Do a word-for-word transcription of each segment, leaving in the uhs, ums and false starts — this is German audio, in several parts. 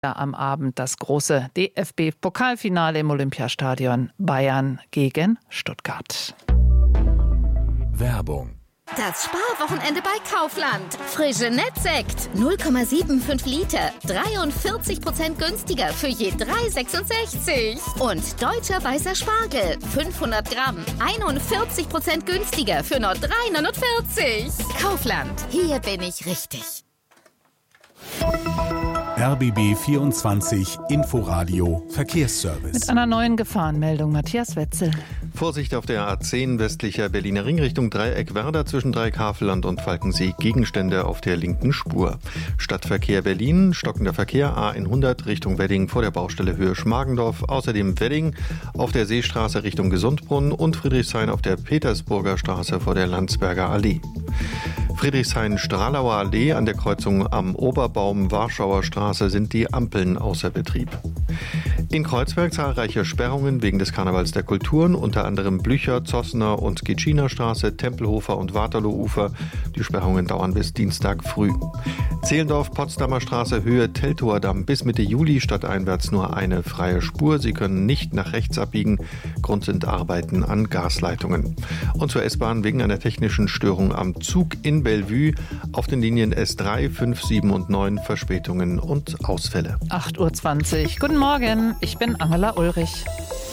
Am Abend das große D F B-Pokalfinale im Olympiastadion Bayern gegen Stuttgart. Werbung. Das Sparwochenende bei Kaufland. Frische Nettsekt null Komma fünfundsiebzig Liter, dreiundvierzig Prozent günstiger für je drei Komma sechsundsechzig. Und deutscher weißer Spargel fünfhundert Gramm, einundvierzig Prozent günstiger für nur drei Komma neunundvierzig. Kaufland, hier bin ich richtig. R B B vierundzwanzig Inforadio Verkehrsservice. Mit einer neuen Gefahrenmeldung, Matthias Wetzel. Vorsicht auf der A zehn westlicher Berliner Ring Richtung Dreieck-Werder zwischen Dreieck-Havelland und Falkensee. Gegenstände auf der linken Spur. Stadtverkehr Berlin, stockender Verkehr A hundert Richtung Wedding vor der Baustelle Höhe Schmargendorf. Außerdem Wedding auf der Seestraße Richtung Gesundbrunnen und Friedrichshain auf der Petersburger Straße vor der Landsberger Allee. Friedrichshain-Stralauer Allee an der Kreuzung am Oberbaum-Warschauer Straße sind die Ampeln außer Betrieb. In Kreuzberg zahlreiche Sperrungen wegen des Karnevals der Kulturen, unter anderem Blücher, Zossner und Gitschiner Straße, Tempelhofer und Waterloo-Ufer. Die Sperrungen dauern bis Dienstag früh. Zehlendorf, Potsdamer Straße, Höhe Teltower Damm bis Mitte Juli stadteinwärts nur eine freie Spur. Sie können nicht nach rechts abbiegen. Grund sind Arbeiten an Gasleitungen. Und zur S-Bahn wegen einer technischen Störung am Zug in Bellevue auf den Linien S drei, fünf, sieben und neun Verspätungen und Ausfälle. acht Uhr zwanzig. Guten Morgen, ich bin Angela Ulrich.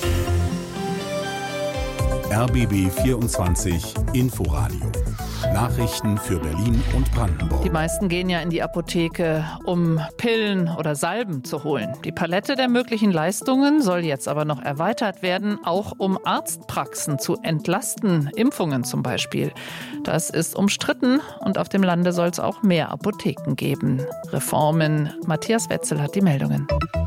R B B vierundzwanzig Inforadio. Nachrichten für Berlin und Brandenburg. Die meisten gehen ja in die Apotheke, um Pillen oder Salben zu holen. Die Palette der möglichen Leistungen soll jetzt aber noch erweitert werden, auch um Arztpraxen zu entlasten, Impfungen zum Beispiel. Das ist umstritten und auf dem Lande soll es auch mehr Apotheken geben. Reformen. Matthias Wetzel hat die Meldungen.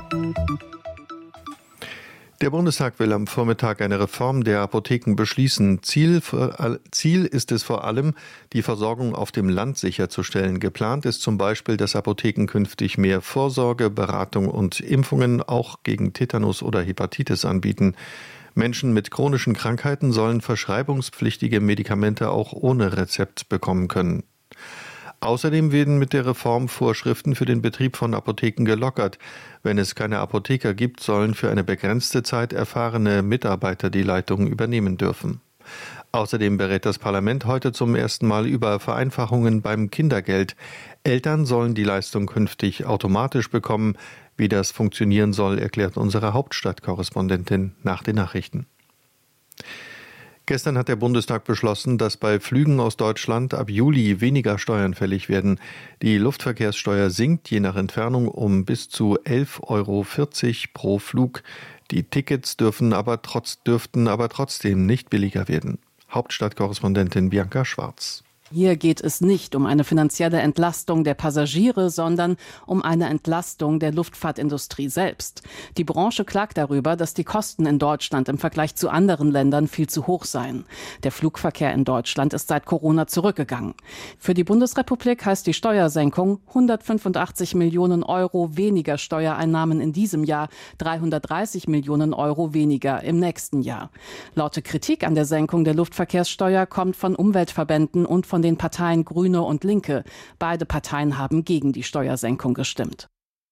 Der Bundestag will am Vormittag eine Reform der Apotheken beschließen. Ziel, Ziel ist es vor allem, die Versorgung auf dem Land sicherzustellen. Geplant ist zum Beispiel, dass Apotheken künftig mehr Vorsorge, Beratung und Impfungen auch gegen Tetanus oder Hepatitis anbieten. Menschen mit chronischen Krankheiten sollen verschreibungspflichtige Medikamente auch ohne Rezept bekommen können. Außerdem werden mit der Reform Vorschriften für den Betrieb von Apotheken gelockert. Wenn es keine Apotheker gibt, sollen für eine begrenzte Zeit erfahrene Mitarbeiter die Leitung übernehmen dürfen. Außerdem berät das Parlament heute zum ersten Mal über Vereinfachungen beim Kindergeld. Eltern sollen die Leistung künftig automatisch bekommen. Wie das funktionieren soll, erklärt unsere Hauptstadtkorrespondentin nach den Nachrichten. Gestern hat der Bundestag beschlossen, dass bei Flügen aus Deutschland ab Juli weniger Steuern fällig werden. Die Luftverkehrssteuer sinkt je nach Entfernung um bis zu elf Euro vierzig pro Flug. Die Tickets dürfen aber trotz, dürften aber trotzdem nicht billiger werden. Hauptstadtkorrespondentin Bianca Schwarz. Hier geht es nicht um eine finanzielle Entlastung der Passagiere, sondern um eine Entlastung der Luftfahrtindustrie selbst. Die Branche klagt darüber, dass die Kosten in Deutschland im Vergleich zu anderen Ländern viel zu hoch seien. Der Flugverkehr in Deutschland ist seit Corona zurückgegangen. Für die Bundesrepublik heißt die Steuersenkung hundertfünfundachtzig Millionen Euro weniger Steuereinnahmen in diesem Jahr, dreihundertdreißig Millionen Euro weniger im nächsten Jahr. Laute Kritik an der Senkung der Luftverkehrssteuer kommt von Umweltverbänden und von den Parteien Grüne und Linke. Beide Parteien haben gegen die Steuersenkung gestimmt.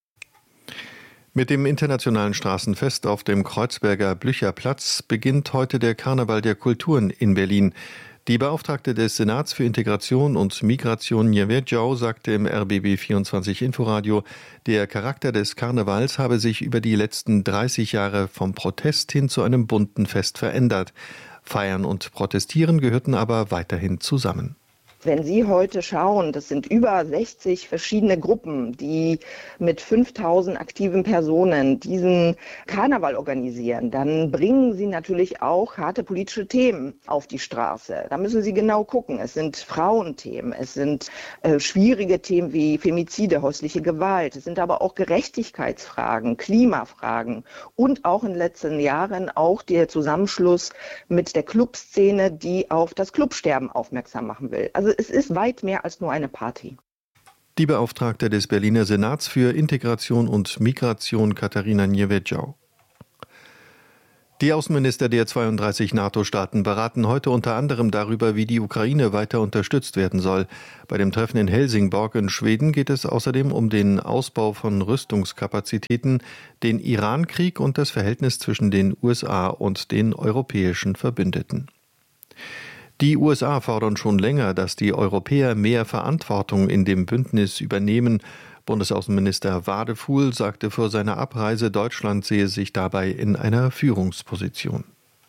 Mit dem internationalen Straßenfest auf dem Kreuzberger Blücherplatz beginnt heute der Karneval der Kulturen in Berlin. Die Beauftragte des Senats für Integration und Migration Njevedjau sagte im R B B vierundzwanzig Inforadio, der Charakter des Karnevals habe sich über die letzten dreißig Jahre vom Protest hin zu einem bunten Fest verändert. Feiern und Protestieren gehörten aber weiterhin zusammen. Wenn Sie heute schauen, das sind über sechzig verschiedene Gruppen, die mit fünftausend aktiven Personen diesen Karneval organisieren, dann bringen Sie natürlich auch harte politische Themen auf die Straße. Da müssen Sie genau gucken. Es sind Frauenthemen, es sind äh, schwierige Themen wie Femizide, häusliche Gewalt, es sind aber auch Gerechtigkeitsfragen, Klimafragen und auch in den letzten Jahren auch der Zusammenschluss mit der Clubszene, die auf das Clubsterben aufmerksam machen will. Also es ist weit mehr als nur eine Party. Die Beauftragte des Berliner Senats für Integration und Migration Katharina Njevedjau. Die Außenminister der zweiunddreißig NATO-Staaten beraten heute unter anderem darüber, wie die Ukraine weiter unterstützt werden soll. Bei dem Treffen in Helsingborg in Schweden geht es außerdem um den Ausbau von Rüstungskapazitäten, den Iran-Krieg und das Verhältnis zwischen den U S A und den europäischen Verbündeten. Die U S A fordern schon länger, dass die Europäer mehr Verantwortung in dem Bündnis übernehmen. Bundesaußenminister Wadefuhl sagte vor seiner Abreise, Deutschland sehe sich dabei in einer Führungsposition.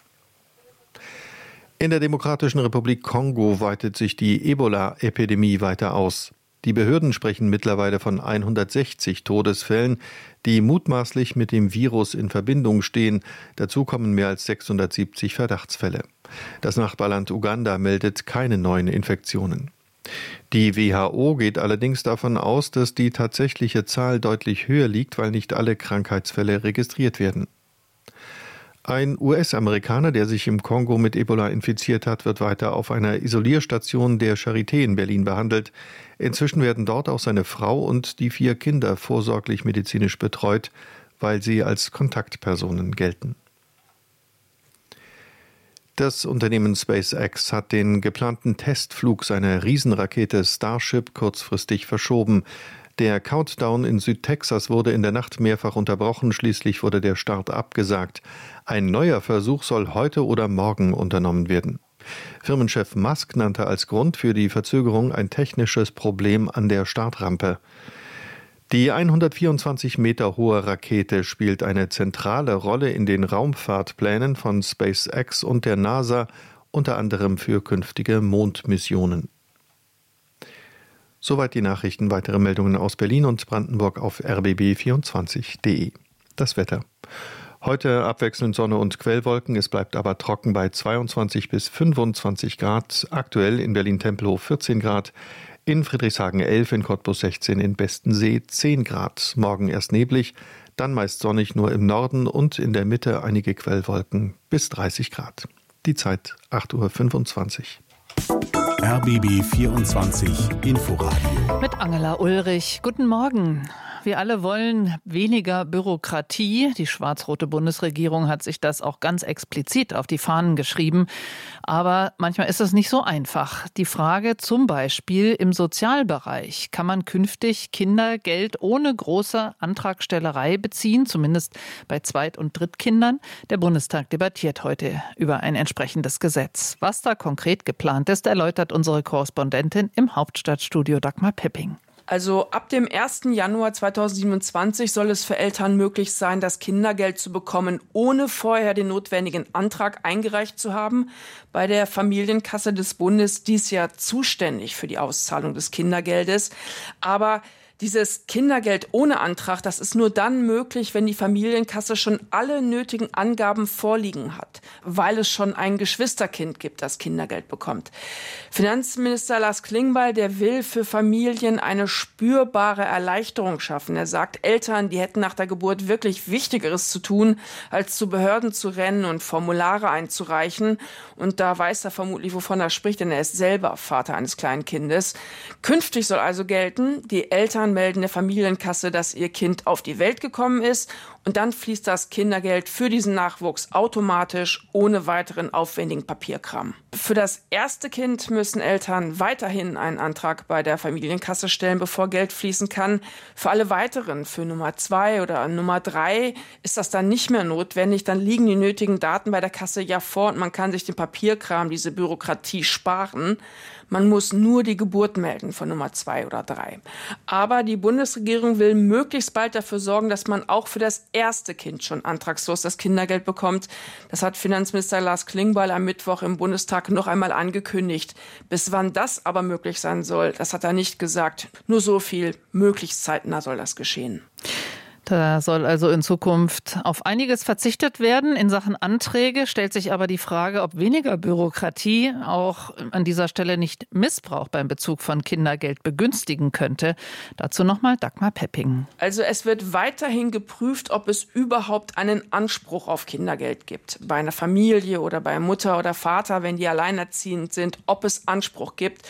In der Demokratischen Republik Kongo weitet sich die Ebola-Epidemie weiter aus. Die Behörden sprechen mittlerweile von hundertsechzig Todesfällen, die mutmaßlich mit dem Virus in Verbindung stehen. Dazu kommen mehr als sechshundertsiebzig Verdachtsfälle. Das Nachbarland Uganda meldet keine neuen Infektionen. Die W H O geht allerdings davon aus, dass die tatsächliche Zahl deutlich höher liegt, weil nicht alle Krankheitsfälle registriert werden. Ein U S-Amerikaner, der sich im Kongo mit Ebola infiziert hat, wird weiter auf einer Isolierstation der Charité in Berlin behandelt. Inzwischen werden dort auch seine Frau und die vier Kinder vorsorglich medizinisch betreut, weil sie als Kontaktpersonen gelten. Das Unternehmen SpaceX hat den geplanten Testflug seiner Riesenrakete Starship kurzfristig verschoben. Der Countdown in Südtexas wurde in der Nacht mehrfach unterbrochen, schließlich wurde der Start abgesagt. Ein neuer Versuch soll heute oder morgen unternommen werden. Firmenchef Musk nannte als Grund für die Verzögerung ein technisches Problem an der Startrampe. Die hundertvierundzwanzig Meter hohe Rakete spielt eine zentrale Rolle in den Raumfahrtplänen von SpaceX und der NASA, unter anderem für künftige Mondmissionen. Soweit die Nachrichten. Weitere Meldungen aus Berlin und Brandenburg auf r b b vierundzwanzig punkt d e. Das Wetter. Heute abwechselnd Sonne und Quellwolken, es bleibt aber trocken bei zweiundzwanzig bis fünfundzwanzig Grad. Aktuell in Berlin-Tempelhof vierzehn Grad. In Friedrichshagen elf, in Cottbus sechzehn, in Bestensee zehn Grad. Morgen erst neblig, dann meist sonnig nur im Norden und in der Mitte einige Quellwolken bis dreißig Grad. Die Zeit acht Uhr fünfundzwanzig. R B B vierundzwanzig Inforadio. Mit Angela Ulrich. Guten Morgen. Wir alle wollen weniger Bürokratie. Die schwarz-rote Bundesregierung hat sich das auch ganz explizit auf die Fahnen geschrieben. Aber manchmal ist es nicht so einfach. Die Frage zum Beispiel im Sozialbereich. Kann man künftig Kindergeld ohne große Antragstellerei beziehen, zumindest bei Zweit- und Drittkindern? Der Bundestag debattiert heute über ein entsprechendes Gesetz. Was da konkret geplant ist, erläutert unsere Korrespondentin im Hauptstadtstudio Dagmar Pepping. Also ab dem ersten Januar zweitausendsiebenundzwanzig soll es für Eltern möglich sein, das Kindergeld zu bekommen, ohne vorher den notwendigen Antrag eingereicht zu haben. Bei der Familienkasse des Bundes, die ist ja zuständig für die Auszahlung des Kindergeldes. Aber dieses Kindergeld ohne Antrag, das ist nur dann möglich, wenn die Familienkasse schon alle nötigen Angaben vorliegen hat, weil es schon ein Geschwisterkind gibt, das Kindergeld bekommt. Finanzminister Lars Klingbeil, der will für Familien eine spürbare Erleichterung schaffen. Er sagt, Eltern, die hätten nach der Geburt wirklich Wichtigeres zu tun, als zu Behörden zu rennen und Formulare einzureichen. Und da weiß er vermutlich, wovon er spricht, denn er ist selber Vater eines kleinen Kindes. Künftig soll also gelten, die Eltern melden der Familienkasse, dass ihr Kind auf die Welt gekommen ist und dann fließt das Kindergeld für diesen Nachwuchs automatisch ohne weiteren aufwendigen Papierkram. Für das erste Kind müssen Eltern weiterhin einen Antrag bei der Familienkasse stellen, bevor Geld fließen kann. Für alle weiteren, für Nummer zwei oder Nummer drei, ist das dann nicht mehr notwendig. Dann liegen die nötigen Daten bei der Kasse ja vor und man kann sich den Papierkram, diese Bürokratie sparen. Man muss nur die Geburt melden von Nummer zwei oder drei. Aber die Bundesregierung will möglichst bald dafür sorgen, dass man auch für das erste Kind schon antragslos das Kindergeld bekommt. Das hat Finanzminister Lars Klingbeil am Mittwoch im Bundestag noch einmal angekündigt. Bis wann das aber möglich sein soll, das hat er nicht gesagt. Nur so viel, möglichst zeitnah soll das geschehen. Da soll also in Zukunft auf einiges verzichtet werden. In Sachen Anträge stellt sich aber die Frage, ob weniger Bürokratie auch an dieser Stelle nicht Missbrauch beim Bezug von Kindergeld begünstigen könnte. Dazu nochmal Dagmar Pepping. Also es wird weiterhin geprüft, ob es überhaupt einen Anspruch auf Kindergeld gibt. Bei einer Familie oder bei Mutter oder Vater, wenn die alleinerziehend sind, ob es Anspruch gibt.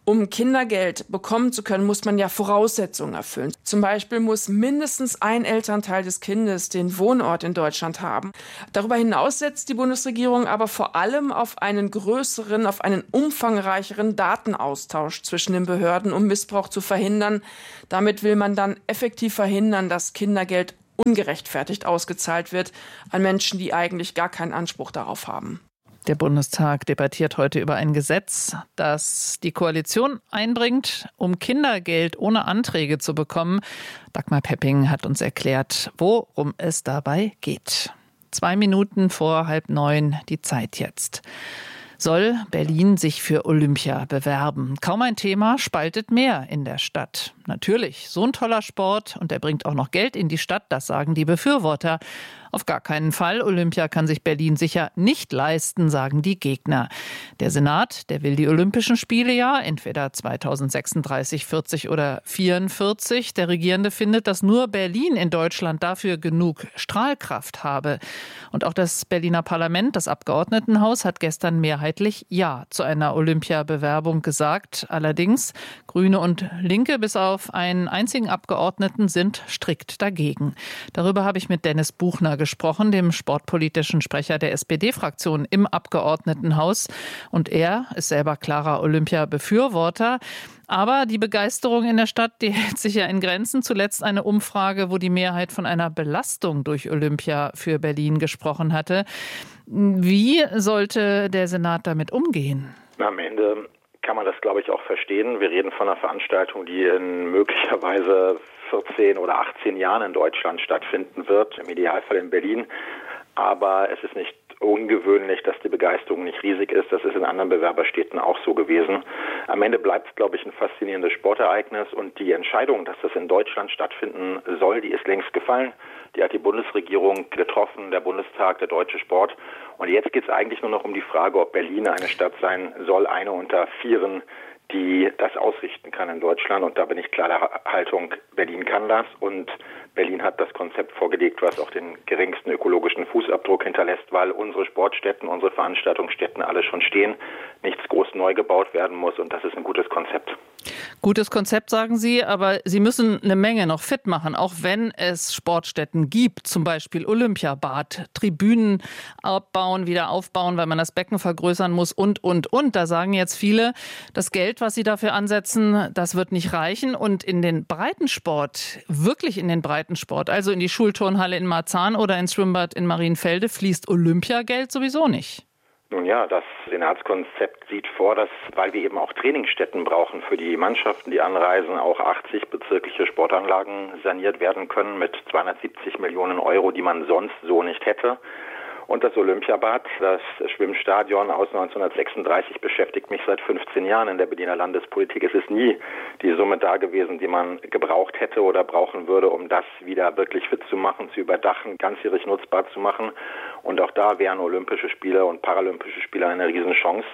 Um Kindergeld bekommen zu können, muss man ja Voraussetzungen erfüllen. Zum Beispiel muss mindestens ein Elternteil des Kindes den Wohnort in Deutschland haben. Darüber hinaus setzt die Bundesregierung aber vor allem auf einen größeren, auf einen umfangreicheren Datenaustausch zwischen den Behörden, um Missbrauch zu verhindern. Damit will man dann effektiv verhindern, dass Kindergeld ungerechtfertigt ausgezahlt wird an Menschen, die eigentlich gar keinen Anspruch darauf haben. Der Bundestag debattiert heute über ein Gesetz, das die Koalition einbringt, um Kindergeld ohne Anträge zu bekommen. Dagmar Pepping hat uns erklärt, worum es dabei geht. Zwei Minuten vor halb neun, die Zeit jetzt. Soll Berlin sich für Olympia bewerben? Kaum ein Thema spaltet mehr in der Stadt. Natürlich, so ein toller Sport und er bringt auch noch Geld in die Stadt, das sagen die Befürworter. Auf gar keinen Fall. Olympia kann sich Berlin sicher nicht leisten, sagen die Gegner. Der Senat, der will die Olympischen Spiele ja, entweder zweitausendsechsunddreißig, vierzig oder vierundvierzig. Der Regierende findet, dass nur Berlin in Deutschland dafür genug Strahlkraft habe. Und auch das Berliner Parlament, das Abgeordnetenhaus, hat gestern mehrheitlich Ja zu einer Olympiabewerbung gesagt. Allerdings Grüne und Linke bis auf einen einzigen Abgeordneten sind strikt dagegen. Darüber habe ich mit Dennis Buchner gesprochen, dem sportpolitischen Sprecher der S P D-Fraktion im Abgeordnetenhaus. Und er ist selber klarer Olympia-Befürworter. Aber die Begeisterung in der Stadt, die hält sich ja in Grenzen. Zuletzt eine Umfrage, wo die Mehrheit von einer Belastung durch Olympia für Berlin gesprochen hatte. Wie sollte der Senat damit umgehen? Am Ende kann man das, glaube ich, auch verstehen. Wir reden von einer Veranstaltung, die in möglicherweise vierzehn oder achtzehn Jahren in Deutschland stattfinden wird, im Idealfall in Berlin. Aber es ist nicht ungewöhnlich, dass die Begeisterung nicht riesig ist. Das ist in anderen Bewerberstädten auch so gewesen. Am Ende bleibt es, glaube ich, ein faszinierendes Sportereignis und die Entscheidung, dass das in Deutschland stattfinden soll, die ist längst gefallen. Die hat die Bundesregierung getroffen, der Bundestag, der deutsche Sport. Und jetzt geht es eigentlich nur noch um die Frage, ob Berlin eine Stadt sein soll, eine unter vieren, die das ausrichten kann in Deutschland. Und da bin ich klar der Haltung, Berlin kann das und Berlin hat das Konzept vorgelegt, was auch den geringsten ökologischen Fußabdruck hinterlässt, weil unsere Sportstätten, unsere Veranstaltungsstätten alle schon stehen, nichts groß neu gebaut werden muss und das ist ein gutes Konzept. Gutes Konzept, sagen Sie, aber Sie müssen eine Menge noch fit machen, auch wenn es Sportstätten gibt, zum Beispiel Olympiabad, Tribünen abbauen, wieder aufbauen, weil man das Becken vergrößern muss und, und, und. Da sagen jetzt viele, das Geld, was sie dafür ansetzen, das wird nicht reichen. Und in den Breitensport, wirklich in den Breitensport, also in die Schulturnhalle in Marzahn oder ins Schwimmbad in Marienfelde, fließt Olympiageld sowieso nicht. Nun ja, das Senatskonzept sieht vor, dass, weil wir eben auch Trainingsstätten brauchen für die Mannschaften, die anreisen, auch achtzig bezirkliche Sportanlagen saniert werden können mit zweihundertsiebzig Millionen Euro, die man sonst so nicht hätte. Und das Olympiabad, das Schwimmstadion aus neunzehnhundertsechsunddreißig, beschäftigt mich seit fünfzehn Jahren in der Berliner Landespolitik. Es ist nie die Summe da gewesen, die man gebraucht hätte oder brauchen würde, um das wieder wirklich fit zu machen, zu überdachen, ganzjährig nutzbar zu machen. Und auch da wären Olympische Spiele und Paralympische Spiele eine Riesenchance.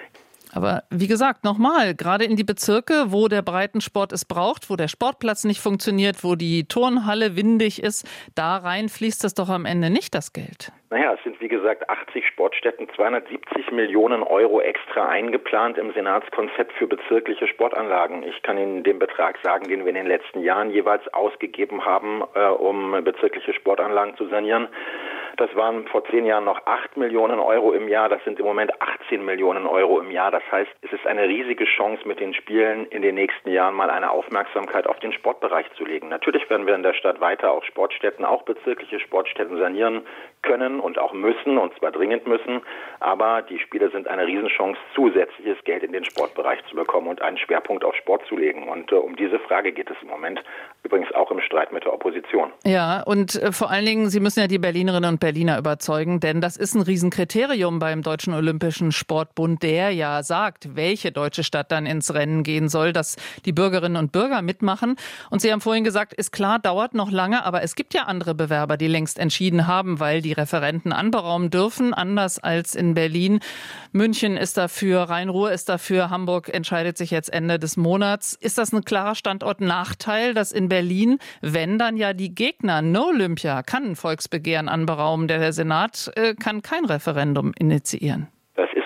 Aber wie gesagt, nochmal, gerade in die Bezirke, wo der Breitensport es braucht, wo der Sportplatz nicht funktioniert, wo die Turnhalle windig ist, da rein fließt das doch am Ende nicht, das Geld. Naja, es sind wie gesagt achtzig Sportstätten, zweihundertsiebzig Millionen Euro extra eingeplant im Senatskonzept für bezirkliche Sportanlagen. Ich kann Ihnen den Betrag sagen, den wir in den letzten Jahren jeweils ausgegeben haben, äh, um bezirkliche Sportanlagen zu sanieren. Das waren vor zehn Jahren noch acht Millionen Euro im Jahr, das sind im Moment achtzehn Millionen Euro im Jahr. Das heißt, es ist eine riesige Chance, mit den Spielen in den nächsten Jahren mal eine Aufmerksamkeit auf den Sportbereich zu legen. Natürlich werden wir in der Stadt weiter auch Sportstätten, auch bezirkliche Sportstätten sanieren können und auch müssen, und zwar dringend müssen. Aber die Spiele sind eine Riesenchance, zusätzliches Geld in den Sportbereich zu bekommen und einen Schwerpunkt auf Sport zu legen. Und äh, um diese Frage geht es im Moment, übrigens auch im Streit mit der Opposition. Ja, und äh, vor allen Dingen, Sie müssen ja die Berlinerinnen und Berliner überzeugen, denn das ist ein Riesenkriterium beim Deutschen Olympischen Sportbund, der ja sagt, welche deutsche Stadt dann ins Rennen gehen soll, dass die Bürgerinnen und Bürger mitmachen. Und Sie haben vorhin gesagt, ist klar, dauert noch lange, aber es gibt ja andere Bewerber, die längst entschieden haben, weil die Referenten anberaumen dürfen, anders als in Berlin. München ist dafür, Rhein-Ruhr ist dafür, Hamburg entscheidet sich jetzt Ende des Monats. Ist das ein klarer Standortnachteil, dass in Berlin, wenn dann ja die Gegner No Olympia kann ein Volksbegehren anberaumen, der Senat äh, kann kein Referendum initiieren? Das ist so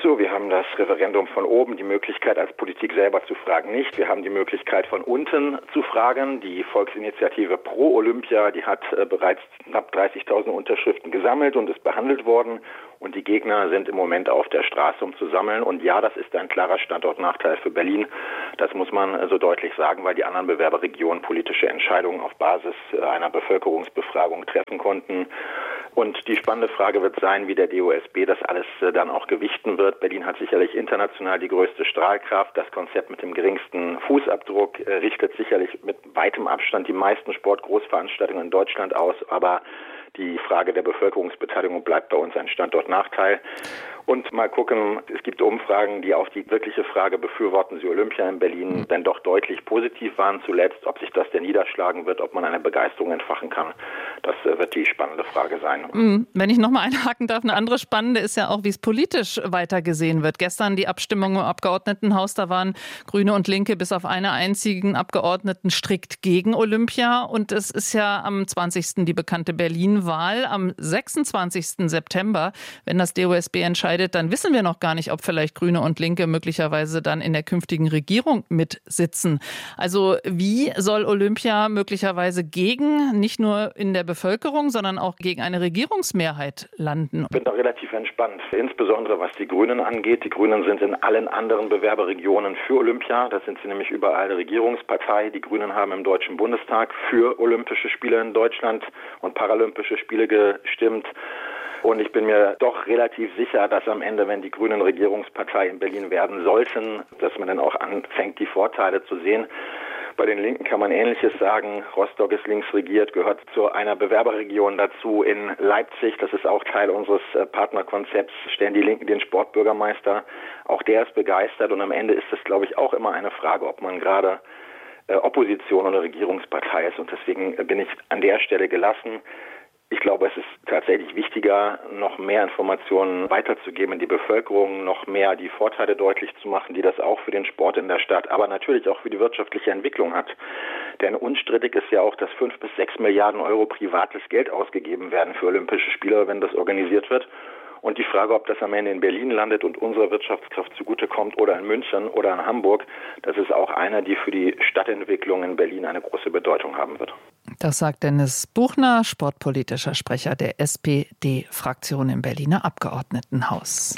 so. Wir haben das Referendum von oben, die Möglichkeit als Politik selber zu fragen nicht. Wir haben die Möglichkeit von unten zu fragen. Die Volksinitiative Pro Olympia, die hat äh, bereits knapp dreißigtausend Unterschriften gesammelt und ist behandelt worden. Und die Gegner sind im Moment auf der Straße, um zu sammeln. Und ja, das ist ein klarer Standortnachteil für Berlin. Das muss man äh, so deutlich sagen, weil die anderen Bewerberregionen politische Entscheidungen auf Basis äh, einer Bevölkerungsbefragung treffen konnten. Und die spannende Frage wird sein, wie der D O S B das alles äh, dann auch gewichten wird. Berlin hat sicherlich international die größte Strahlkraft. Das Konzept mit dem geringsten Fußabdruck äh, richtet sicherlich mit weitem Abstand die meisten Sportgroßveranstaltungen in Deutschland aus. Aber die Frage der Bevölkerungsbeteiligung bleibt bei uns ein Standortnachteil. Und mal gucken, es gibt Umfragen, die auf die wirkliche Frage, befürworten Sie Olympia in Berlin, dann doch deutlich positiv waren zuletzt. Ob sich das denn niederschlagen wird, ob man eine Begeisterung entfachen kann, das wird die spannende Frage sein. Wenn ich noch mal einhaken darf, eine andere spannende ist ja auch, wie es politisch weiter gesehen wird. Gestern die Abstimmung im Abgeordnetenhaus, da waren Grüne und Linke bis auf einen einzigen Abgeordneten strikt gegen Olympia. Und es ist ja am zwanzigsten die bekannte Berlin-Wahl. Am sechsundzwanzigsten September, wenn das D O S B entscheidet, dann wissen wir noch gar nicht, ob vielleicht Grüne und Linke möglicherweise dann in der künftigen Regierung mitsitzen. Also wie soll Olympia möglicherweise gegen, nicht nur in der Bevölkerung, sondern auch gegen eine Regierungsmehrheit landen? Ich bin da relativ entspannt, insbesondere was die Grünen angeht. Die Grünen sind in allen anderen Bewerberregionen für Olympia. Da sind sie nämlich überall Regierungspartei. Die Grünen haben im Deutschen Bundestag für Olympische Spiele in Deutschland und Paralympische Spiele gestimmt. Und ich bin mir doch relativ sicher, dass am Ende, wenn die Grünen Regierungspartei in Berlin werden sollten, dass man dann auch anfängt, die Vorteile zu sehen. Bei den Linken kann man Ähnliches sagen. Rostock ist links regiert, gehört zu einer Bewerberregion dazu. In Leipzig, das ist auch Teil unseres Partnerkonzepts, stellen die Linken den Sportbürgermeister. Auch der ist begeistert. Und am Ende ist es, glaube ich, auch immer eine Frage, ob man gerade Opposition oder Regierungspartei ist. Und deswegen bin ich an der Stelle gelassen. Ich glaube, es ist tatsächlich wichtiger, noch mehr Informationen weiterzugeben in die Bevölkerung, noch mehr die Vorteile deutlich zu machen, die das auch für den Sport in der Stadt, aber natürlich auch für die wirtschaftliche Entwicklung hat. Denn unstrittig ist ja auch, dass fünf bis sechs Milliarden Euro privates Geld ausgegeben werden für Olympische Spiele, wenn das organisiert wird. Und die Frage, ob das am Ende in Berlin landet und unserer Wirtschaftskraft zugutekommt oder in München oder in Hamburg, das ist auch eine, die für die Stadtentwicklung in Berlin eine große Bedeutung haben wird. Das sagt Dennis Buchner, sportpolitischer Sprecher der S P D-Fraktion im Berliner Abgeordnetenhaus.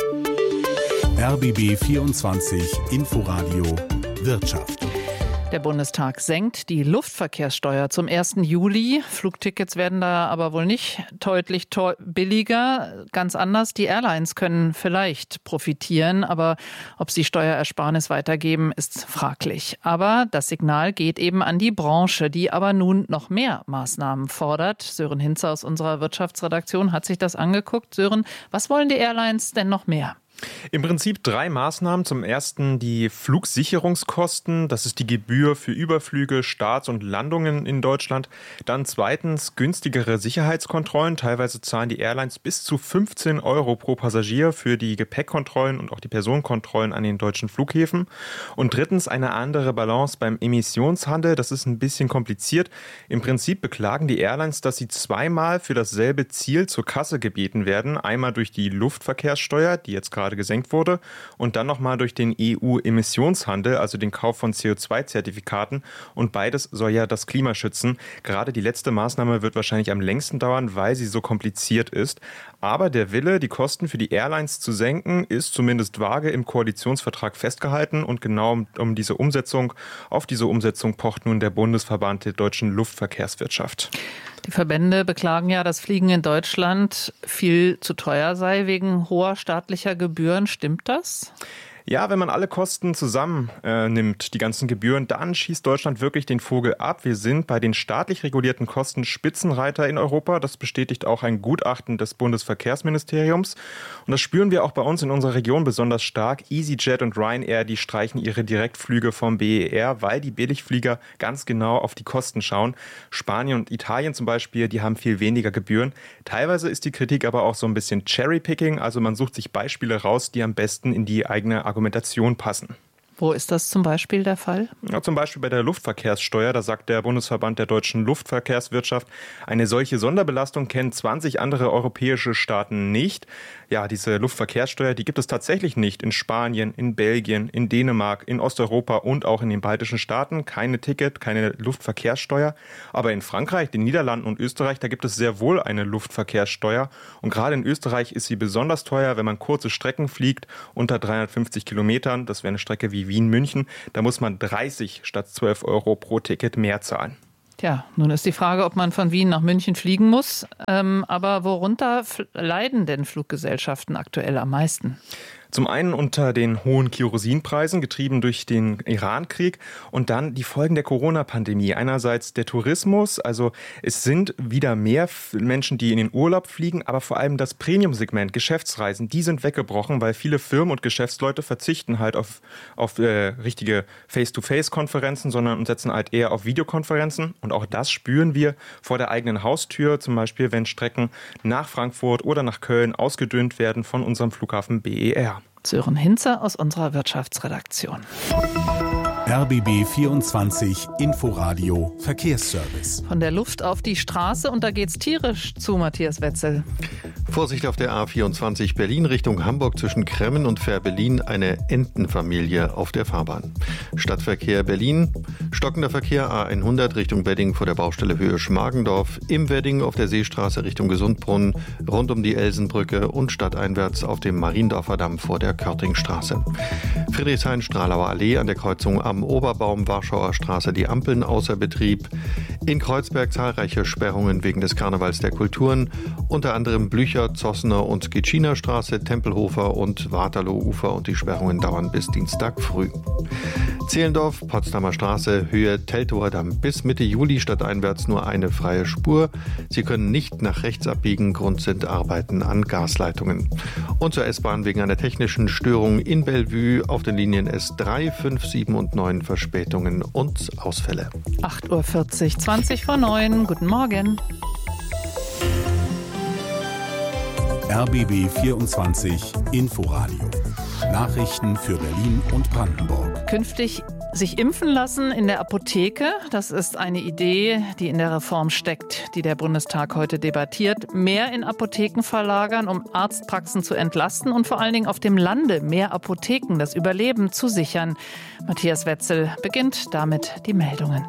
R B B vierundzwanzig Inforadio Wirtschaft. Der Bundestag senkt die Luftverkehrssteuer zum ersten Juli. Flugtickets werden da aber wohl nicht deutlich billiger. Ganz anders, die Airlines können vielleicht profitieren, aber ob sie Steuerersparnis weitergeben, ist fraglich. Aber das Signal geht eben an die Branche, die aber nun noch mehr Maßnahmen fordert. Sören Hinze aus unserer Wirtschaftsredaktion hat sich das angeguckt. Sören, was wollen die Airlines denn noch mehr? Im Prinzip drei Maßnahmen. Zum ersten die Flugsicherungskosten. Das ist die Gebühr für Überflüge, Starts und Landungen in Deutschland. Dann zweitens günstigere Sicherheitskontrollen. Teilweise zahlen die Airlines bis zu fünfzehn Euro pro Passagier für die Gepäckkontrollen und auch die Personenkontrollen an den deutschen Flughäfen. Und drittens eine andere Balance beim Emissionshandel. Das ist ein bisschen kompliziert. Im Prinzip beklagen die Airlines, dass sie zweimal für dasselbe Ziel zur Kasse gebeten werden. Einmal durch die Luftverkehrssteuer, die jetzt gerade gesenkt wurde, und dann nochmal durch den E U-Emissionshandel, also den Kauf von C O zwei Zertifikaten. Und beides soll ja das Klima schützen. Gerade die letzte Maßnahme wird wahrscheinlich am längsten dauern, weil sie so kompliziert ist. Aber der Wille, die Kosten für die Airlines zu senken, ist zumindest vage im Koalitionsvertrag festgehalten. Und genau um, um diese Umsetzung, auf diese Umsetzung pocht nun der Bundesverband der deutschen Luftverkehrswirtschaft. Die Verbände beklagen ja, dass Fliegen in Deutschland viel zu teuer sei wegen hoher staatlicher Gebühren. Stimmt das? Ja, wenn man alle Kosten zusammen äh, nimmt, die ganzen Gebühren, dann schießt Deutschland wirklich den Vogel ab. Wir sind bei den staatlich regulierten Kosten Spitzenreiter in Europa. Das bestätigt auch ein Gutachten des Bundesverkehrsministeriums. Und das spüren wir auch bei uns in unserer Region besonders stark. EasyJet und Ryanair, die streichen ihre Direktflüge vom B E R, weil die Billigflieger ganz genau auf die Kosten schauen. Spanien und Italien zum Beispiel, die haben viel weniger Gebühren. Teilweise ist die Kritik aber auch so ein bisschen Cherrypicking. Also man sucht sich Beispiele raus, die am besten in die eigene Argumentation passen. Wo ist das zum Beispiel der Fall? Ja, zum Beispiel bei der Luftverkehrssteuer. Da sagt der Bundesverband der deutschen Luftverkehrswirtschaft, eine solche Sonderbelastung kennen zwanzig andere europäische Staaten nicht. Ja, diese Luftverkehrssteuer, die gibt es tatsächlich nicht in Spanien, in Belgien, in Dänemark, in Osteuropa und auch in den baltischen Staaten. Keine Ticket, keine Luftverkehrssteuer. Aber in Frankreich, den Niederlanden und Österreich, da gibt es sehr wohl eine Luftverkehrssteuer. Und gerade in Österreich ist sie besonders teuer, wenn man kurze Strecken fliegt, unter dreihundertfünfzig Kilometern. Das wäre eine Strecke wie Wien-München. Da muss man dreißig statt zwölf Euro pro Ticket mehr zahlen. Tja, nun ist die Frage, ob man von Wien nach München fliegen muss. Ähm, aber worunter leiden denn Fluggesellschaften aktuell am meisten? Zum einen unter den hohen Kerosinpreisen, getrieben durch den Iran-Krieg, und dann die Folgen der Corona-Pandemie. Einerseits der Tourismus, also es sind wieder mehr Menschen, die in den Urlaub fliegen, aber vor allem das Premium-Segment, Geschäftsreisen, die sind weggebrochen, weil viele Firmen und Geschäftsleute verzichten halt auf, auf äh, richtige Face-to-Face-Konferenzen, sondern setzen halt eher auf Videokonferenzen. Und auch das spüren wir vor der eigenen Haustür, zum Beispiel wenn Strecken nach Frankfurt oder nach Köln ausgedünnt werden von unserem Flughafen B E R. Sören Hinze aus unserer Wirtschaftsredaktion. R B B vierundzwanzig Inforadio Verkehrsservice. Von der Luft auf die Straße und da geht's tierisch zu, Matthias Wetzel. Vorsicht auf der A vierundzwanzig Berlin Richtung Hamburg zwischen Kremmen und Fährberlin, eine Entenfamilie auf der Fahrbahn. Stadtverkehr Berlin, stockender Verkehr A hundert Richtung Wedding vor der Baustelle Höhe Schmargendorf, im Wedding auf der Seestraße Richtung Gesundbrunnen, rund um die Elsenbrücke und stadteinwärts auf dem Mariendorfer Damm vor der Körtingstraße. Friedrichshain-Stralauer Allee an der Kreuzung am Oberbaum Warschauer Straße die Ampeln außer Betrieb. In Kreuzberg zahlreiche Sperrungen wegen des Karnevals der Kulturen, unter anderem Blücher, Zossener und Gitschiner Straße, Tempelhofer und Waterloo-Ufer, und die Sperrungen dauern bis Dienstag früh. Zehlendorf, Potsdamer Straße, Höhe Teltower Damm bis Mitte Juli stadteinwärts nur eine freie Spur. Sie können nicht nach rechts abbiegen, Grund sind Arbeiten an Gasleitungen. Und zur S-Bahn wegen einer technischen Störung in Bellevue auf den Linien S drei, fünf, sieben und neun Verspätungen und Ausfälle. acht Uhr vierzig, zwanzig vor neun. Guten Morgen. R B B vierundzwanzig Inforadio. Nachrichten für Berlin und Brandenburg. Künftig sich impfen lassen in der Apotheke, das ist eine Idee, die in der Reform steckt, die der Bundestag heute debattiert. Mehr in Apotheken verlagern, um Arztpraxen zu entlasten und vor allen Dingen auf dem Lande mehr Apotheken, das Überleben zu sichern. Matthias Wetzel beginnt damit die Meldungen.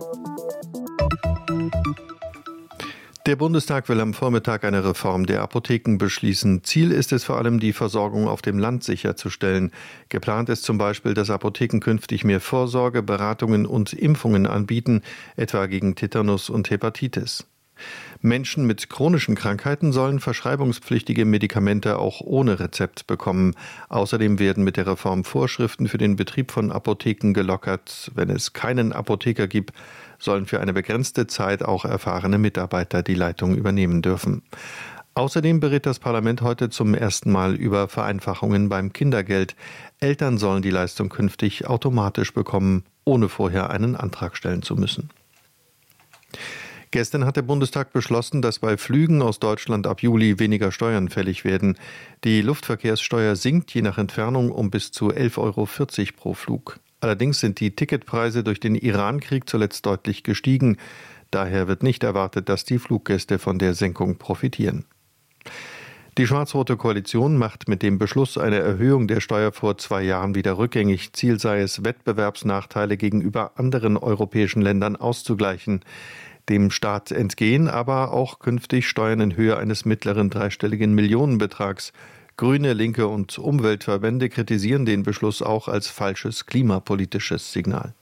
Der Bundestag will am Vormittag eine Reform der Apotheken beschließen. Ziel ist es vor allem, die Versorgung auf dem Land sicherzustellen. Geplant ist zum Beispiel, dass Apotheken künftig mehr Vorsorge, Beratungen und Impfungen anbieten, etwa gegen Tetanus und Hepatitis. Menschen mit chronischen Krankheiten sollen verschreibungspflichtige Medikamente auch ohne Rezept bekommen. Außerdem werden mit der Reform Vorschriften für den Betrieb von Apotheken gelockert. Wenn es keinen Apotheker gibt, sollen für eine begrenzte Zeit auch erfahrene Mitarbeiter die Leitung übernehmen dürfen. Außerdem berät das Parlament heute zum ersten Mal über Vereinfachungen beim Kindergeld. Eltern sollen die Leistung künftig automatisch bekommen, ohne vorher einen Antrag stellen zu müssen. Gestern hat der Bundestag beschlossen, dass bei Flügen aus Deutschland ab Juli weniger Steuern fällig werden. Die Luftverkehrssteuer sinkt je nach Entfernung um bis zu elf Euro vierzig pro Flug. Allerdings sind die Ticketpreise durch den Iran-Krieg zuletzt deutlich gestiegen. Daher wird nicht erwartet, dass die Fluggäste von der Senkung profitieren. Die schwarz-rote Koalition macht mit dem Beschluss eine Erhöhung der Steuer vor zwei Jahren wieder rückgängig. Ziel sei es, Wettbewerbsnachteile gegenüber anderen europäischen Ländern auszugleichen. Dem Staat entgehen aber auch künftig Steuern in Höhe eines mittleren dreistelligen Millionenbetrags. Grüne, Linke und Umweltverbände kritisieren den Beschluss auch als falsches klimapolitisches Signal.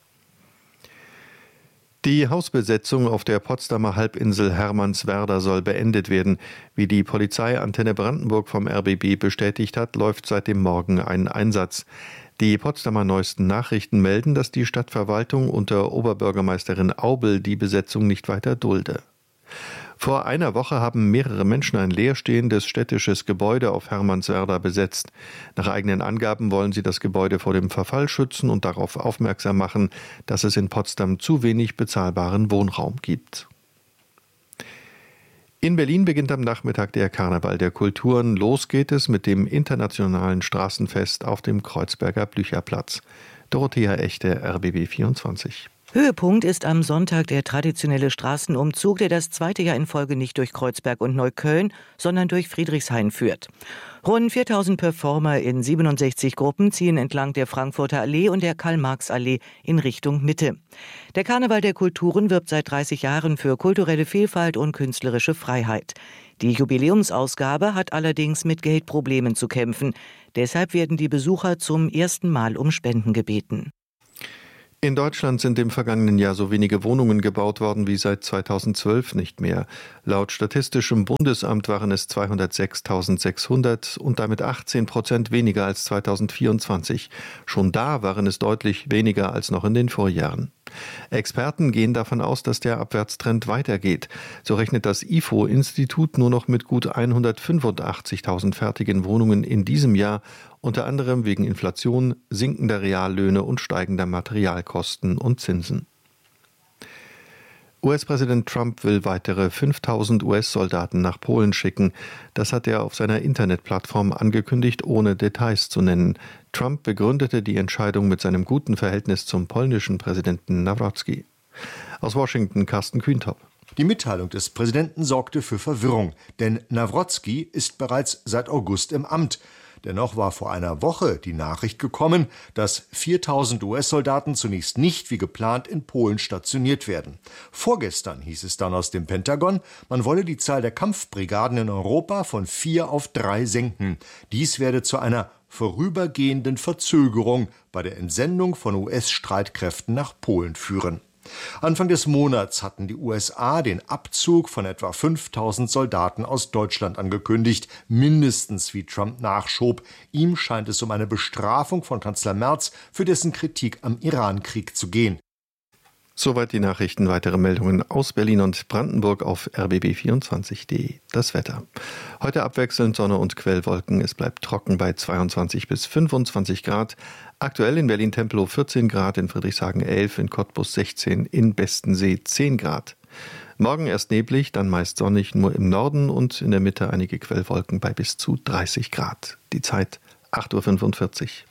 Die Hausbesetzung auf der Potsdamer Halbinsel Hermannswerder soll beendet werden. Wie die Polizeiantenne Brandenburg vom R B B bestätigt hat, läuft seit dem Morgen ein Einsatz. Die Potsdamer Neuesten Nachrichten melden, dass die Stadtverwaltung unter Oberbürgermeisterin Aubel die Besetzung nicht weiter dulde. Vor einer Woche haben mehrere Menschen ein leerstehendes städtisches Gebäude auf Hermannswerder besetzt. Nach eigenen Angaben wollen sie das Gebäude vor dem Verfall schützen und darauf aufmerksam machen, dass es in Potsdam zu wenig bezahlbaren Wohnraum gibt. In Berlin beginnt am Nachmittag der Karneval der Kulturen. Los geht es mit dem internationalen Straßenfest auf dem Kreuzberger Blücherplatz. Dorothea Echte, R B B vierundzwanzig. Höhepunkt ist am Sonntag der traditionelle Straßenumzug, der das zweite Jahr in Folge nicht durch Kreuzberg und Neukölln, sondern durch Friedrichshain führt. Rund viertausend Performer in siebenundsechzig Gruppen ziehen entlang der Frankfurter Allee und der Karl-Marx-Allee in Richtung Mitte. Der Karneval der Kulturen wirbt seit dreißig Jahren für kulturelle Vielfalt und künstlerische Freiheit. Die Jubiläumsausgabe hat allerdings mit Geldproblemen zu kämpfen. Deshalb werden die Besucher zum ersten Mal um Spenden gebeten. In Deutschland sind im vergangenen Jahr so wenige Wohnungen gebaut worden wie seit zweitausendzwölf nicht mehr. Laut Statistischem Bundesamt waren es zweihundertsechstausendsechshundert und damit achtzehn Prozent weniger als zweitausendvierundzwanzig. Schon da waren es deutlich weniger als noch in den Vorjahren. Experten gehen davon aus, dass der Abwärtstrend weitergeht. So rechnet das I F O-Institut nur noch mit gut hundertfünfundachtzigtausend fertigen Wohnungen in diesem Jahr, unter anderem wegen Inflation, sinkender Reallöhne und steigender Materialkosten und Zinsen. U S-Präsident Trump will weitere fünftausend U S-Soldaten nach Polen schicken. Das hat er auf seiner Internetplattform angekündigt, ohne Details zu nennen. Trump begründete die Entscheidung mit seinem guten Verhältnis zum polnischen Präsidenten Nawrocki. Aus Washington Carsten Kühntop. Die Mitteilung des Präsidenten sorgte für Verwirrung, denn Nawrocki ist bereits seit August im Amt. Dennoch war vor einer Woche die Nachricht gekommen, dass viertausend U S-Soldaten zunächst nicht wie geplant in Polen stationiert werden. Vorgestern hieß es dann aus dem Pentagon, man wolle die Zahl der Kampfbrigaden in Europa von vier auf drei senken. Dies werde zu einer vorübergehenden Verzögerung bei der Entsendung von U S-Streitkräften nach Polen führen. Anfang des Monats hatten die U S A den Abzug von etwa fünftausend Soldaten aus Deutschland angekündigt, mindestens wie Trump nachschob. Ihm scheint es um eine Bestrafung von Kanzler Merz für dessen Kritik am Iran-Krieg zu gehen. Soweit die Nachrichten. Weitere Meldungen aus Berlin und Brandenburg auf r b b vierundzwanzig punkt de. Das Wetter. Heute abwechselnd Sonne und Quellwolken. Es bleibt trocken bei zweiundzwanzig bis fünfundzwanzig Grad. Aktuell in Berlin-Tempelhof vierzehn Grad, in Friedrichshagen elf, in Cottbus sechzehn, in Bestensee zehn Grad. Morgen erst neblig, dann meist sonnig, nur im Norden und in der Mitte einige Quellwolken bei bis zu dreißig Grad. Die Zeit acht Uhr fünfundvierzig.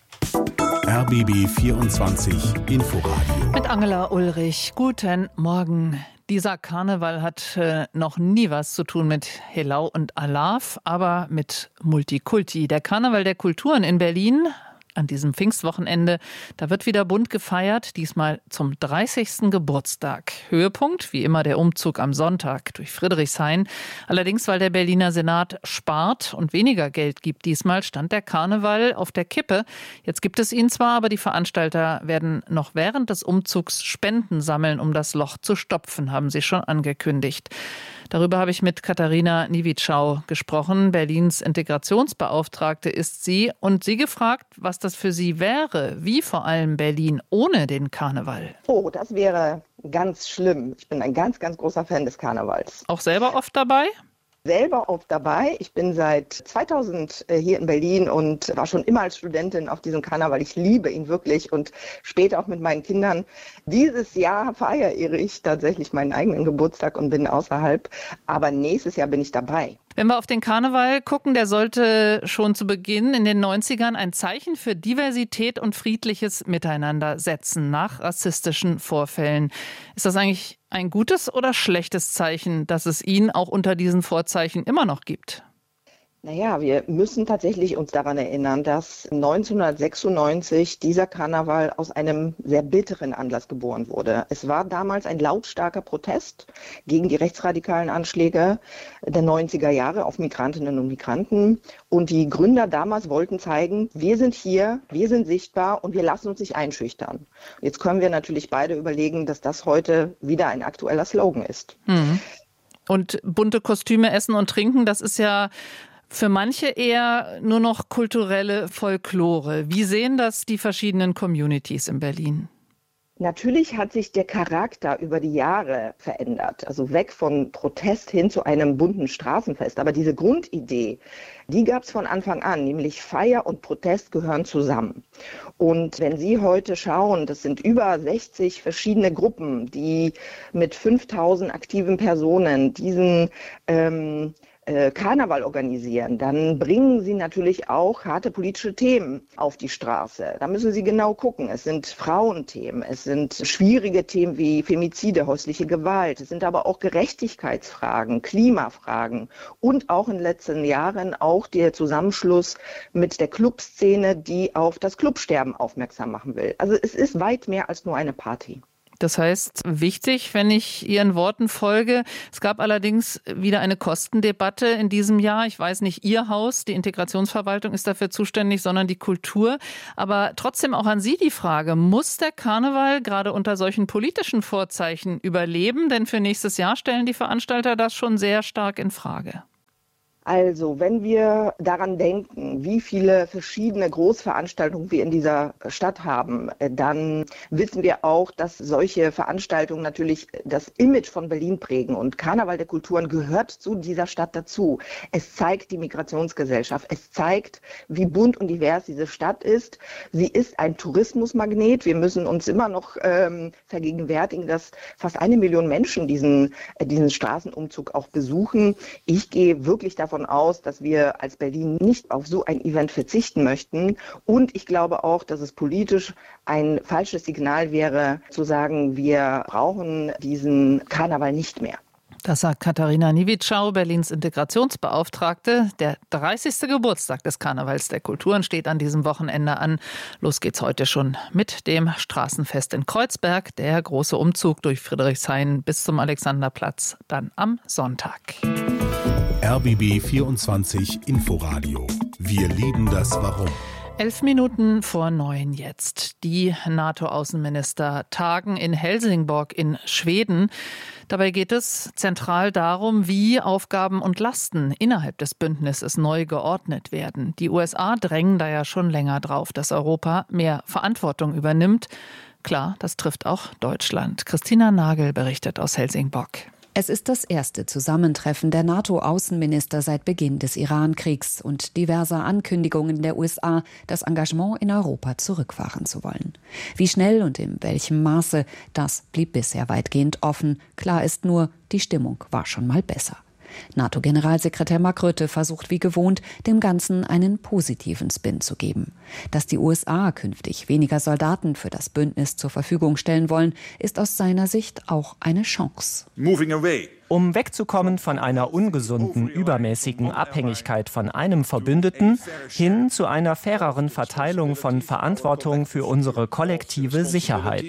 R B B vierundzwanzig Inforadio. Mit Angela Ulrich. Guten Morgen. Dieser Karneval hat äh, noch nie was zu tun mit Helau und Alaf, aber mit Multikulti. Der Karneval der Kulturen in Berlin an diesem Pfingstwochenende, da wird wieder bunt gefeiert, diesmal zum dreißigsten Geburtstag. Höhepunkt, wie immer, der Umzug am Sonntag durch Friedrichshain. Allerdings, weil der Berliner Senat spart und weniger Geld gibt diesmal, stand der Karneval auf der Kippe. Jetzt gibt es ihn zwar, aber die Veranstalter werden noch während des Umzugs Spenden sammeln, um das Loch zu stopfen, haben sie schon angekündigt. Darüber habe ich mit Katharina Niewitschau gesprochen. Berlins Integrationsbeauftragte ist sie und sie gefragt, was das für sie wäre, wie vor allem Berlin ohne den Karneval. Oh, das wäre ganz schlimm. Ich bin ein ganz, ganz großer Fan des Karnevals. Auch selber oft dabei? Selber oft dabei. Ich bin seit zweitausend hier in Berlin und war schon immer als Studentin auf diesem Karneval. Ich liebe ihn wirklich und später auch mit meinen Kindern. Dieses Jahr feiere ich tatsächlich meinen eigenen Geburtstag und bin außerhalb. Aber nächstes Jahr bin ich dabei. Wenn wir auf den Karneval gucken, der sollte schon zu Beginn in den neunzigern ein Zeichen für Diversität und friedliches Miteinander setzen nach rassistischen Vorfällen. Ist das eigentlich ein gutes oder schlechtes Zeichen, dass es ihn auch unter diesen Vorzeichen immer noch gibt? Naja, wir müssen tatsächlich uns daran erinnern, dass neunzehnhundertsechsundneunzig dieser Karneval aus einem sehr bitteren Anlass geboren wurde. Es war damals ein lautstarker Protest gegen die rechtsradikalen Anschläge der neunziger Jahre auf Migrantinnen und Migranten. Und die Gründer damals wollten zeigen, wir sind hier, wir sind sichtbar und wir lassen uns nicht einschüchtern. Jetzt können wir natürlich beide überlegen, dass das heute wieder ein aktueller Slogan ist. Mhm. Und bunte Kostüme, Essen und Trinken, das ist ja für manche eher nur noch kulturelle Folklore. Wie sehen das die verschiedenen Communities in Berlin? Natürlich hat sich der Charakter über die Jahre verändert, also weg von Protest hin zu einem bunten Straßenfest. Aber diese Grundidee, die gab es von Anfang an, nämlich Feier und Protest gehören zusammen. Und wenn Sie heute schauen, das sind über sechzig verschiedene Gruppen, die mit fünftausend aktiven Personen diesen ähm, äh, Karneval organisieren, dann bringen sie natürlich auch harte politische Themen auf die Straße. Da müssen sie genau gucken. Es sind Frauenthemen, es sind schwierige Themen wie Femizide, häusliche Gewalt, es sind aber auch Gerechtigkeitsfragen, Klimafragen und auch in den letzten Jahren auch der Zusammenschluss mit der Clubszene, die auf das Clubsterben aufmerksam machen will. Also es ist weit mehr als nur eine Party. Das heißt, wichtig, wenn ich Ihren Worten folge. Es gab allerdings wieder eine Kostendebatte in diesem Jahr. Ich weiß nicht, Ihr Haus, die Integrationsverwaltung ist dafür zuständig, sondern die Kultur. Aber trotzdem auch an Sie die Frage, muss der Karneval gerade unter solchen politischen Vorzeichen überleben? Denn für nächstes Jahr stellen die Veranstalter das schon sehr stark in Frage. Also, wenn wir daran denken, wie viele verschiedene Großveranstaltungen wir in dieser Stadt haben, dann wissen wir auch, dass solche Veranstaltungen natürlich das Image von Berlin prägen. Und Karneval der Kulturen gehört zu dieser Stadt dazu. Es zeigt die Migrationsgesellschaft. Es zeigt, wie bunt und divers diese Stadt ist. Sie ist ein Tourismusmagnet. Wir müssen uns immer noch ähm, vergegenwärtigen, dass fast eine Million Menschen diesen, äh, diesen Straßenumzug auch besuchen. Ich gehe wirklich davon davon aus, dass wir als Berlin nicht auf so ein Event verzichten möchten. Und ich glaube auch, dass es politisch ein falsches Signal wäre, zu sagen, wir brauchen diesen Karneval nicht mehr. Das sagt Katharina Niewitschau, Berlins Integrationsbeauftragte. Der dreißigste Geburtstag des Karnevals der Kulturen steht an diesem Wochenende an. Los geht's heute schon mit dem Straßenfest in Kreuzberg. Der große Umzug durch Friedrichshain bis zum Alexanderplatz dann am Sonntag. R B B vierundzwanzig Inforadio. Wir lieben das Warum. Elf Minuten vor neun jetzt. Die NATO-Außenminister tagen in Helsingborg in Schweden. Dabei geht es zentral darum, wie Aufgaben und Lasten innerhalb des Bündnisses neu geordnet werden. Die U S A drängen da ja schon länger drauf, dass Europa mehr Verantwortung übernimmt. Klar, das trifft auch Deutschland. Christina Nagel berichtet aus Helsingborg. Es ist das erste Zusammentreffen der NATO-Außenminister seit Beginn des Iran-Kriegs und diverser Ankündigungen der U S A, das Engagement in Europa zurückfahren zu wollen. Wie schnell und in welchem Maße, das blieb bisher weitgehend offen. Klar ist nur, die Stimmung war schon mal besser. NATO-Generalsekretär Mark Rutte versucht wie gewohnt, dem Ganzen einen positiven Spin zu geben. Dass die U S A künftig weniger Soldaten für das Bündnis zur Verfügung stellen wollen, ist aus seiner Sicht auch eine Chance. Moving away. Um wegzukommen von einer ungesunden, übermäßigen Abhängigkeit von einem Verbündeten hin zu einer faireren Verteilung von Verantwortung für unsere kollektive Sicherheit.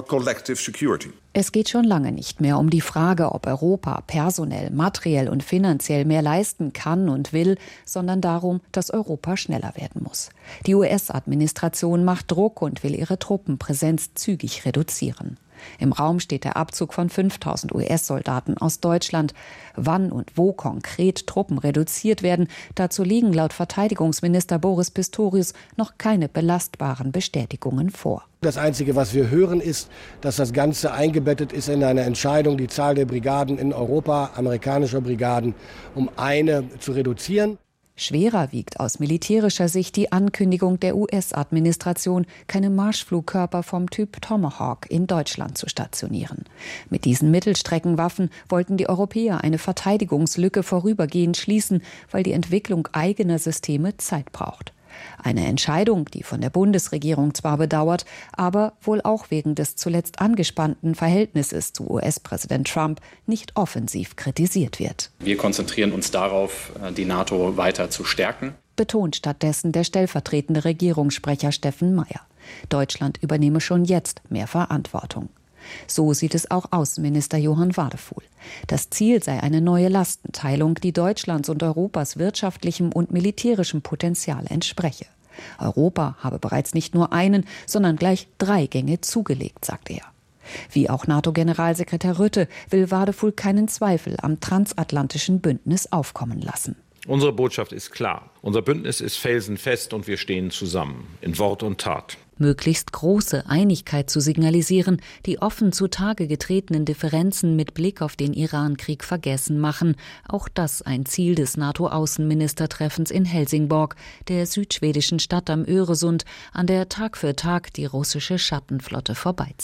Es geht schon lange nicht mehr um die Frage, ob Europa personell, materiell und finanziell mehr leisten kann und will, sondern darum, dass Europa schneller werden muss. Die U S-Administration macht Druck und will ihre Truppenpräsenz zügig reduzieren. Im Raum steht der Abzug von fünftausend U S-Soldaten aus Deutschland. Wann und wo konkret Truppen reduziert werden, dazu liegen laut Verteidigungsminister Boris Pistorius noch keine belastbaren Bestätigungen vor. Das Einzige, was wir hören, ist, dass das Ganze eingebettet ist in eine Entscheidung, die Zahl der Brigaden in Europa, amerikanischer Brigaden, um eine zu reduzieren. Schwerer wiegt aus militärischer Sicht die Ankündigung der U S-Administration, keine Marschflugkörper vom Typ Tomahawk in Deutschland zu stationieren. Mit diesen Mittelstreckenwaffen wollten die Europäer eine Verteidigungslücke vorübergehend schließen, weil die Entwicklung eigener Systeme Zeit braucht. Eine Entscheidung, die von der Bundesregierung zwar bedauert, aber wohl auch wegen des zuletzt angespannten Verhältnisses zu U S-Präsident Trump nicht offensiv kritisiert wird. Wir konzentrieren uns darauf, die NATO weiter zu stärken, betont stattdessen der stellvertretende Regierungssprecher Steffen Mayer. Deutschland übernehme schon jetzt mehr Verantwortung. So sieht es auch Außenminister Johann Wadefuhl. Das Ziel sei eine neue Lastenteilung, die Deutschlands und Europas wirtschaftlichem und militärischem Potenzial entspreche. Europa habe bereits nicht nur einen, sondern gleich drei Gänge zugelegt, sagt er. Wie auch NATO-Generalsekretär Rutte will Wadefuhl keinen Zweifel am transatlantischen Bündnis aufkommen lassen. Unsere Botschaft ist klar. Unser Bündnis ist felsenfest und wir stehen zusammen, in Wort und Tat. Möglichst große Einigkeit zu signalisieren, die offen zutage getretenen Differenzen mit Blick auf den Iran-Krieg vergessen machen. Auch das ein Ziel des NATO-Außenministertreffens in Helsingborg, der südschwedischen Stadt am Öresund, an der Tag für Tag die russische Schattenflotte vorbeizieht.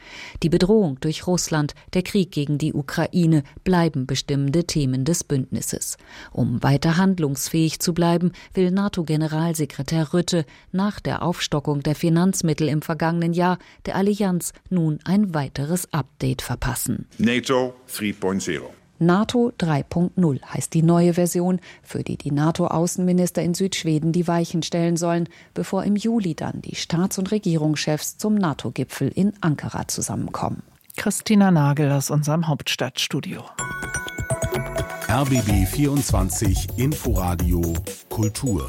Die Bedrohung durch Russland, der Krieg gegen die Ukraine bleiben bestimmende Themen des Bündnisses. Um weiter handlungsfähig zu bleiben, will NATO-Generalsekretär Rutte nach der Aufstockung der Finanzmittel im vergangenen Jahr der Allianz nun ein weiteres Update verpassen. NATO drei Punkt null. NATO drei Punkt null heißt die neue Version, für die die NATO-Außenminister in Südschweden die Weichen stellen sollen, bevor im Juli dann die Staats- und Regierungschefs zum NATO-Gipfel in Ankara zusammenkommen. Christina Nagel aus unserem Hauptstadtstudio. R B B vierundzwanzig Inforadio Kultur.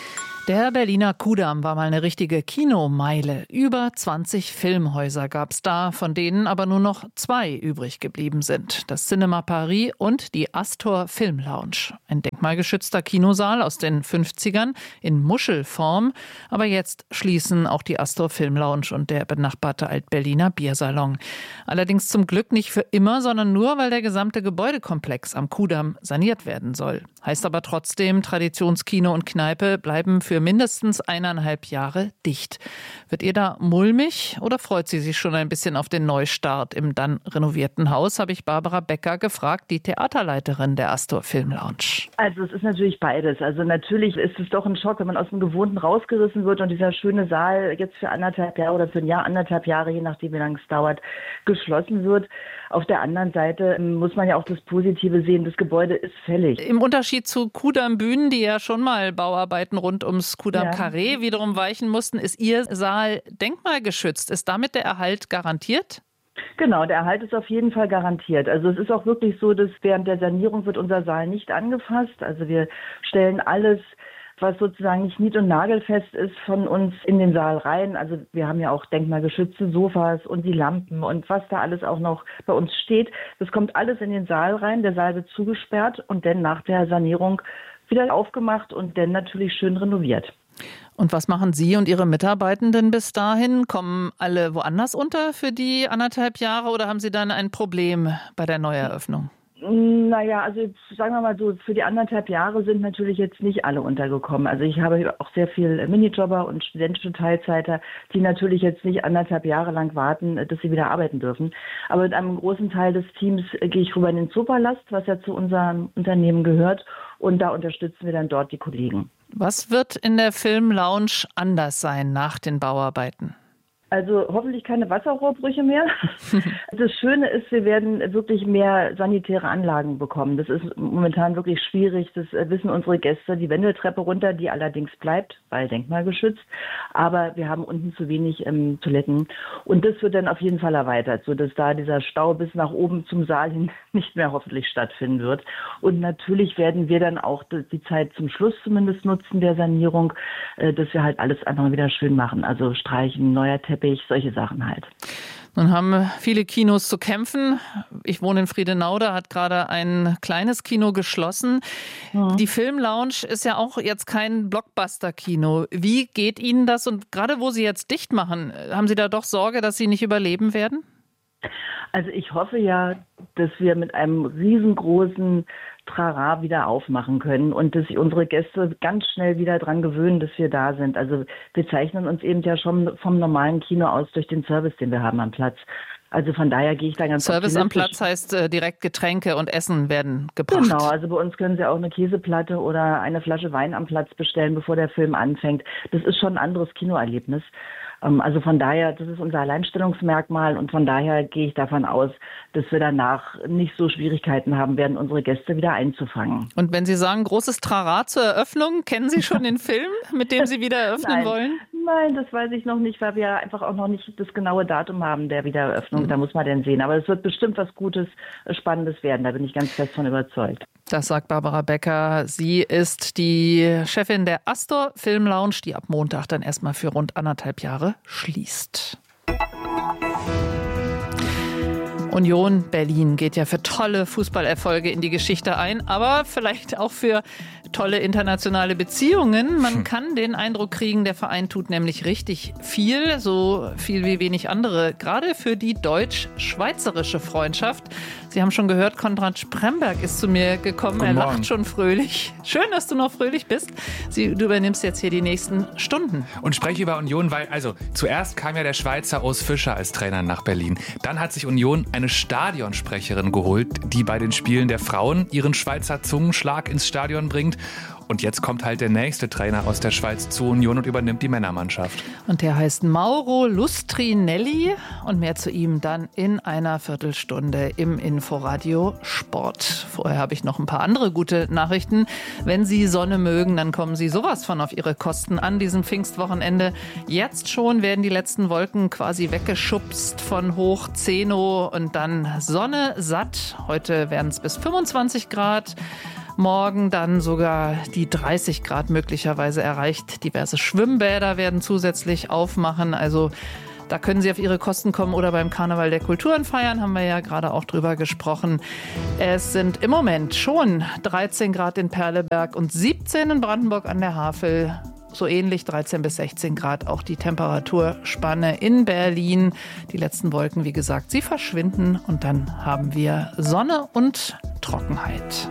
Der Berliner Kudamm war mal eine richtige Kinomeile. Über zwanzig Filmhäuser gab es da, von denen aber nur noch zwei übrig geblieben sind. Das Cinema Paris und die Astor Film Lounge. Ein denkmalgeschützter Kinosaal aus den fünfzigern in Muschelform. Aber jetzt schließen auch die Astor Film Lounge und der benachbarte Alt-Berliner Biersalon. Allerdings zum Glück nicht für immer, sondern nur, weil der gesamte Gebäudekomplex am Kudamm saniert werden soll. Heißt aber trotzdem, Traditionskino und Kneipe bleiben für mindestens eineinhalb Jahre dicht. Wird ihr da mulmig oder freut sie sich schon ein bisschen auf den Neustart im dann renovierten Haus, habe ich Barbara Becker gefragt, die Theaterleiterin der Astor Film Lounge. Also es ist natürlich beides. Also natürlich ist es doch ein Schock, wenn man aus dem Gewohnten rausgerissen wird und dieser schöne Saal jetzt für anderthalb Jahre oder für ein Jahr, anderthalb Jahre, je nachdem wie lange es dauert, geschlossen wird. Auf der anderen Seite muss man ja auch das Positive sehen, das Gebäude ist fällig. Im Unterschied zu Kudamm Bühnen, die ja schon mal Bauarbeiten rund ums Kudamm Carré ja. wiederum weichen mussten, ist Ihr Saal denkmalgeschützt. Ist damit der Erhalt garantiert? Genau, der Erhalt ist auf jeden Fall garantiert. Also es ist auch wirklich so, dass während der Sanierung wird unser Saal nicht angefasst. Also wir stellen alles, was sozusagen nicht nied- und nagelfest ist, von uns in den Saal rein. Also wir haben ja auch denkmalgeschützte Sofas und die Lampen und was da alles auch noch bei uns steht. Das kommt alles in den Saal rein. Der Saal wird zugesperrt und dann nach der Sanierung wieder aufgemacht und dann natürlich schön renoviert. Und was machen Sie und Ihre Mitarbeitenden bis dahin? Kommen alle woanders unter für die anderthalb Jahre oder haben Sie dann ein Problem bei der Neueröffnung? Naja, also sagen wir mal so, für die anderthalb Jahre sind natürlich jetzt nicht alle untergekommen. Also ich habe auch sehr viel Minijobber und studentische Teilzeiter, die natürlich jetzt nicht anderthalb Jahre lang warten, dass sie wieder arbeiten dürfen. Aber mit einem großen Teil des Teams gehe ich rüber in den Zoopalast, was ja zu unserem Unternehmen gehört. Und da unterstützen wir dann dort die Kollegen. Was wird in der Film Lounge anders sein nach den Bauarbeiten? Also hoffentlich keine Wasserrohrbrüche mehr. Das Schöne ist, wir werden wirklich mehr sanitäre Anlagen bekommen. Das ist momentan wirklich schwierig. Das wissen unsere Gäste. Die Wendeltreppe runter, die allerdings bleibt, weil denkmalgeschützt. Aber wir haben unten zu wenig ähm, Toiletten. Und das wird dann auf jeden Fall erweitert, sodass da dieser Stau bis nach oben zum Saal hin nicht mehr hoffentlich stattfinden wird. Und natürlich werden wir dann auch die Zeit zum Schluss zumindest nutzen der Sanierung, äh, dass wir halt alles einfach wieder schön machen. Also streichen, neuer Teppich, solche Sachen halt. Nun haben viele Kinos zu kämpfen. Ich wohne in Friedenau, da hat gerade ein kleines Kino geschlossen. Ja. Die Film Lounge ist ja auch jetzt kein Blockbuster-Kino. Wie geht Ihnen das? Und gerade wo Sie jetzt dicht machen, haben Sie da doch Sorge, dass Sie nicht überleben werden? Also ich hoffe ja, dass wir mit einem riesengroßen Trara wieder aufmachen können und dass sich unsere Gäste ganz schnell wieder dran gewöhnen, dass wir da sind. Also wir zeichnen uns eben ja schon vom normalen Kino aus durch den Service, den wir haben am Platz. Also von daher gehe ich da ganz Service am Platz heißt äh, direkt Getränke und Essen werden gebracht. Genau, also bei uns können Sie auch eine Käseplatte oder eine Flasche Wein am Platz bestellen, bevor der Film anfängt. Das ist schon ein anderes Kinoerlebnis. Also von daher, das ist unser Alleinstellungsmerkmal und von daher gehe ich davon aus, dass wir danach nicht so Schwierigkeiten haben werden, unsere Gäste wieder einzufangen. Und wenn Sie sagen, großes Trara zur Eröffnung, kennen Sie schon den Film, mit dem Sie wieder eröffnen Nein. wollen? Nein, das weiß ich noch nicht, weil wir einfach auch noch nicht das genaue Datum haben der Wiedereröffnung. Mhm. Da muss man dann sehen. Aber es wird bestimmt was Gutes, Spannendes werden. Da bin ich ganz fest von überzeugt. Das sagt Barbara Becker. Sie ist die Chefin der Astor Film Lounge, die ab Montag dann erstmal für rund anderthalb Jahre schließt. Union Berlin geht ja für tolle Fußballerfolge in die Geschichte ein, aber vielleicht auch für tolle internationale Beziehungen. Man kann den Eindruck kriegen, der Verein tut nämlich richtig viel, so viel wie wenig andere, gerade für die deutsch-schweizerische Freundschaft. Sie haben schon gehört, Konrad Spremberg ist zu mir gekommen. Er lacht schon fröhlich. Schön, dass du noch fröhlich bist. Sie, du übernimmst jetzt hier die nächsten Stunden. Und spreche über Union, weil also zuerst kam ja der Schweizer Urs Fischer als Trainer nach Berlin. Dann hat sich Union eine Stadionsprecherin geholt, die bei den Spielen der Frauen ihren Schweizer Zungenschlag ins Stadion bringt. Und jetzt kommt halt der nächste Trainer aus der Schweiz zu Union und übernimmt die Männermannschaft. Und der heißt Mauro Lustrinelli. Und mehr zu ihm dann in einer Viertelstunde im Inforadio Sport. Vorher habe ich noch ein paar andere gute Nachrichten. Wenn Sie Sonne mögen, dann kommen Sie sowas von auf Ihre Kosten an diesem Pfingstwochenende. Jetzt schon werden die letzten Wolken quasi weggeschubst von Hoch Zeno und dann Sonne satt. Heute werden es bis fünfundzwanzig Grad. Morgen dann sogar die dreißig Grad möglicherweise erreicht. Diverse Schwimmbäder werden zusätzlich aufmachen. Also da können Sie auf Ihre Kosten kommen oder beim Karneval der Kulturen feiern, haben wir ja gerade auch drüber gesprochen. Es sind im Moment schon dreizehn Grad in Perleberg und siebzehn in Brandenburg an der Havel. So ähnlich dreizehn bis sechzehn Grad auch die Temperaturspanne in Berlin. Die letzten Wolken, wie gesagt, sie verschwinden und dann haben wir Sonne und Trockenheit.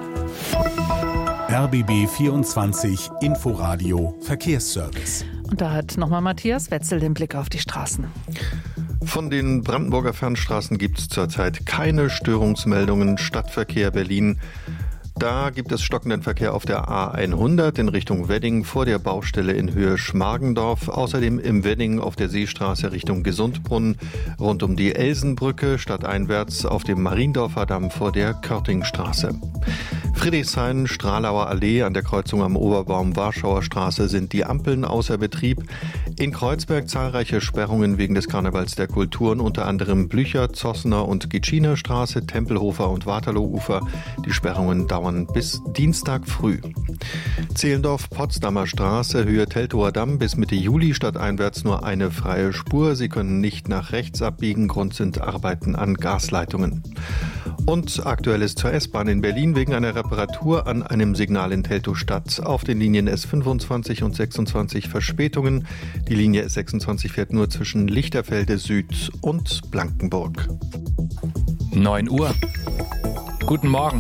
R B B vierundzwanzig Inforadio Verkehrsservice. Und da hat nochmal Matthias Wetzel den Blick auf die Straßen. Von den Brandenburger Fernstraßen gibt es zurzeit keine Störungsmeldungen. Stadtverkehr Berlin. Da gibt es stockenden Verkehr auf der A hundert in Richtung Wedding vor der Baustelle in Höhe Schmargendorf. Außerdem im Wedding auf der Seestraße Richtung Gesundbrunnen, rund um die Elsenbrücke, stadteinwärts auf dem Mariendorfer Damm vor der Körtingstraße. Friedrichshain, Stralauer Allee an der Kreuzung am Oberbaum Warschauer Straße sind die Ampeln außer Betrieb. In Kreuzberg zahlreiche Sperrungen wegen des Karnevals der Kulturen, unter anderem Blücher, Zossener und Gitschiner Straße, Tempelhofer und Waterlooufer. Die Sperrungen dauern bis Dienstag früh. Zehlendorf-Potsdamer Straße, Höhe Teltower Damm bis Mitte Juli stadteinwärts nur eine freie Spur. Sie können nicht nach rechts abbiegen. Grund sind Arbeiten an Gasleitungen. Und Aktuelles zur S-Bahn in Berlin wegen einer Reparatur an einem Signal in Teltow-Stadt. Auf den Linien S fünfundzwanzig und sechsundzwanzig Verspätungen. Die Linie S sechsundzwanzig fährt nur zwischen Lichterfelde Süd und Blankenburg. neun Uhr. Guten Morgen.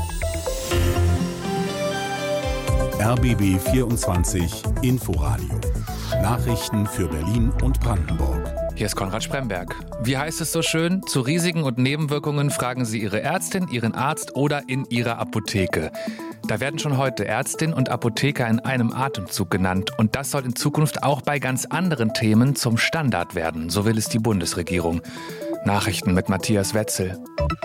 R B B vierundzwanzig Inforadio. Nachrichten für Berlin und Brandenburg. Hier ist Konrad Spremberg. Wie heißt es so schön? Zu Risiken und Nebenwirkungen fragen Sie Ihre Ärztin, Ihren Arzt oder in Ihrer Apotheke. Da werden schon heute Ärztin und Apotheker in einem Atemzug genannt. Und das soll in Zukunft auch bei ganz anderen Themen zum Standard werden. So will es die Bundesregierung. Nachrichten mit Matthias Wetzel.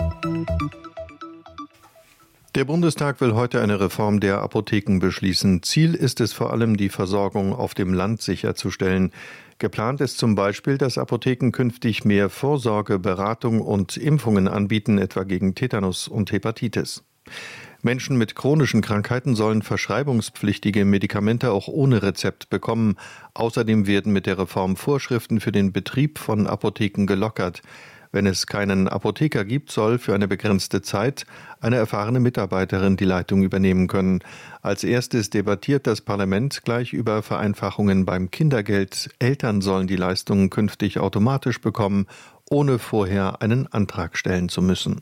Der Bundestag will heute eine Reform der Apotheken beschließen. Ziel ist es vor allem, die Versorgung auf dem Land sicherzustellen. Geplant ist zum Beispiel, dass Apotheken künftig mehr Vorsorge, Beratung und Impfungen anbieten, etwa gegen Tetanus und Hepatitis. Menschen mit chronischen Krankheiten sollen verschreibungspflichtige Medikamente auch ohne Rezept bekommen. Außerdem werden mit der Reform Vorschriften für den Betrieb von Apotheken gelockert. Wenn es keinen Apotheker gibt, soll für eine begrenzte Zeit eine erfahrene Mitarbeiterin die Leitung übernehmen können. Als erstes debattiert das Parlament gleich über Vereinfachungen beim Kindergeld. Eltern sollen die Leistungen künftig automatisch bekommen, ohne vorher einen Antrag stellen zu müssen.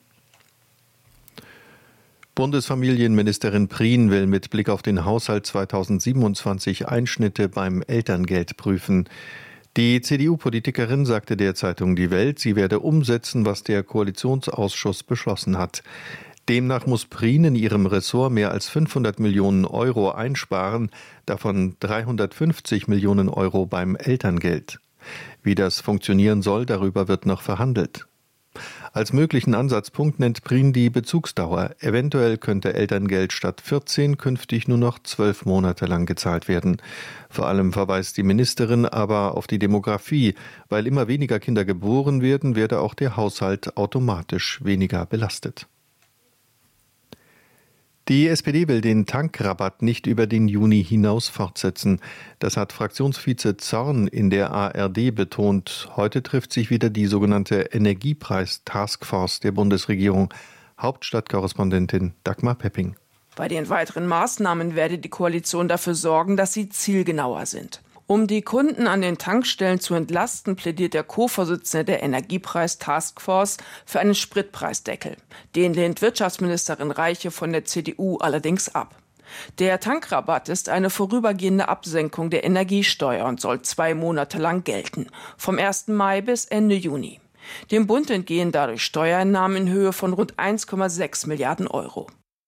Bundesfamilienministerin Prien will mit Blick auf den Haushalt zweitausendsiebenundzwanzig Einschnitte beim Elterngeld prüfen. Die C D U-Politikerin sagte der Zeitung Die Welt, sie werde umsetzen, was der Koalitionsausschuss beschlossen hat. Demnach muss Prien in ihrem Ressort mehr als fünfhundert Millionen Euro einsparen, davon dreihundertfünfzig Millionen Euro beim Elterngeld. Wie das funktionieren soll, darüber wird noch verhandelt. Als möglichen Ansatzpunkt nennt Prien die Bezugsdauer. Eventuell könnte Elterngeld statt vierzehn künftig nur noch zwölf Monate lang gezahlt werden. Vor allem verweist die Ministerin aber auf die Demografie. Weil immer weniger Kinder geboren werden, werde auch der Haushalt automatisch weniger belastet. Die S P D will den Tankrabatt nicht über den Juni hinaus fortsetzen. Das hat Fraktionsvize Zorn in der A R D betont. Heute trifft sich wieder die sogenannte Energiepreis-Taskforce der Bundesregierung. Hauptstadtkorrespondentin Dagmar Pepping. Bei den weiteren Maßnahmen werde die Koalition dafür sorgen, dass sie zielgenauer sind. Um die Kunden an den Tankstellen zu entlasten, plädiert der Co-Vorsitzende der Energiepreis-Taskforce für einen Spritpreisdeckel. Den lehnt Wirtschaftsministerin Reiche von der C D U allerdings ab. Der Tankrabatt ist eine vorübergehende Absenkung der Energiesteuer und soll zwei Monate lang gelten, vom ersten Mai bis Ende Juni. Dem Bund entgehen dadurch Steuereinnahmen in Höhe von rund eins Komma sechs Milliarden Euro.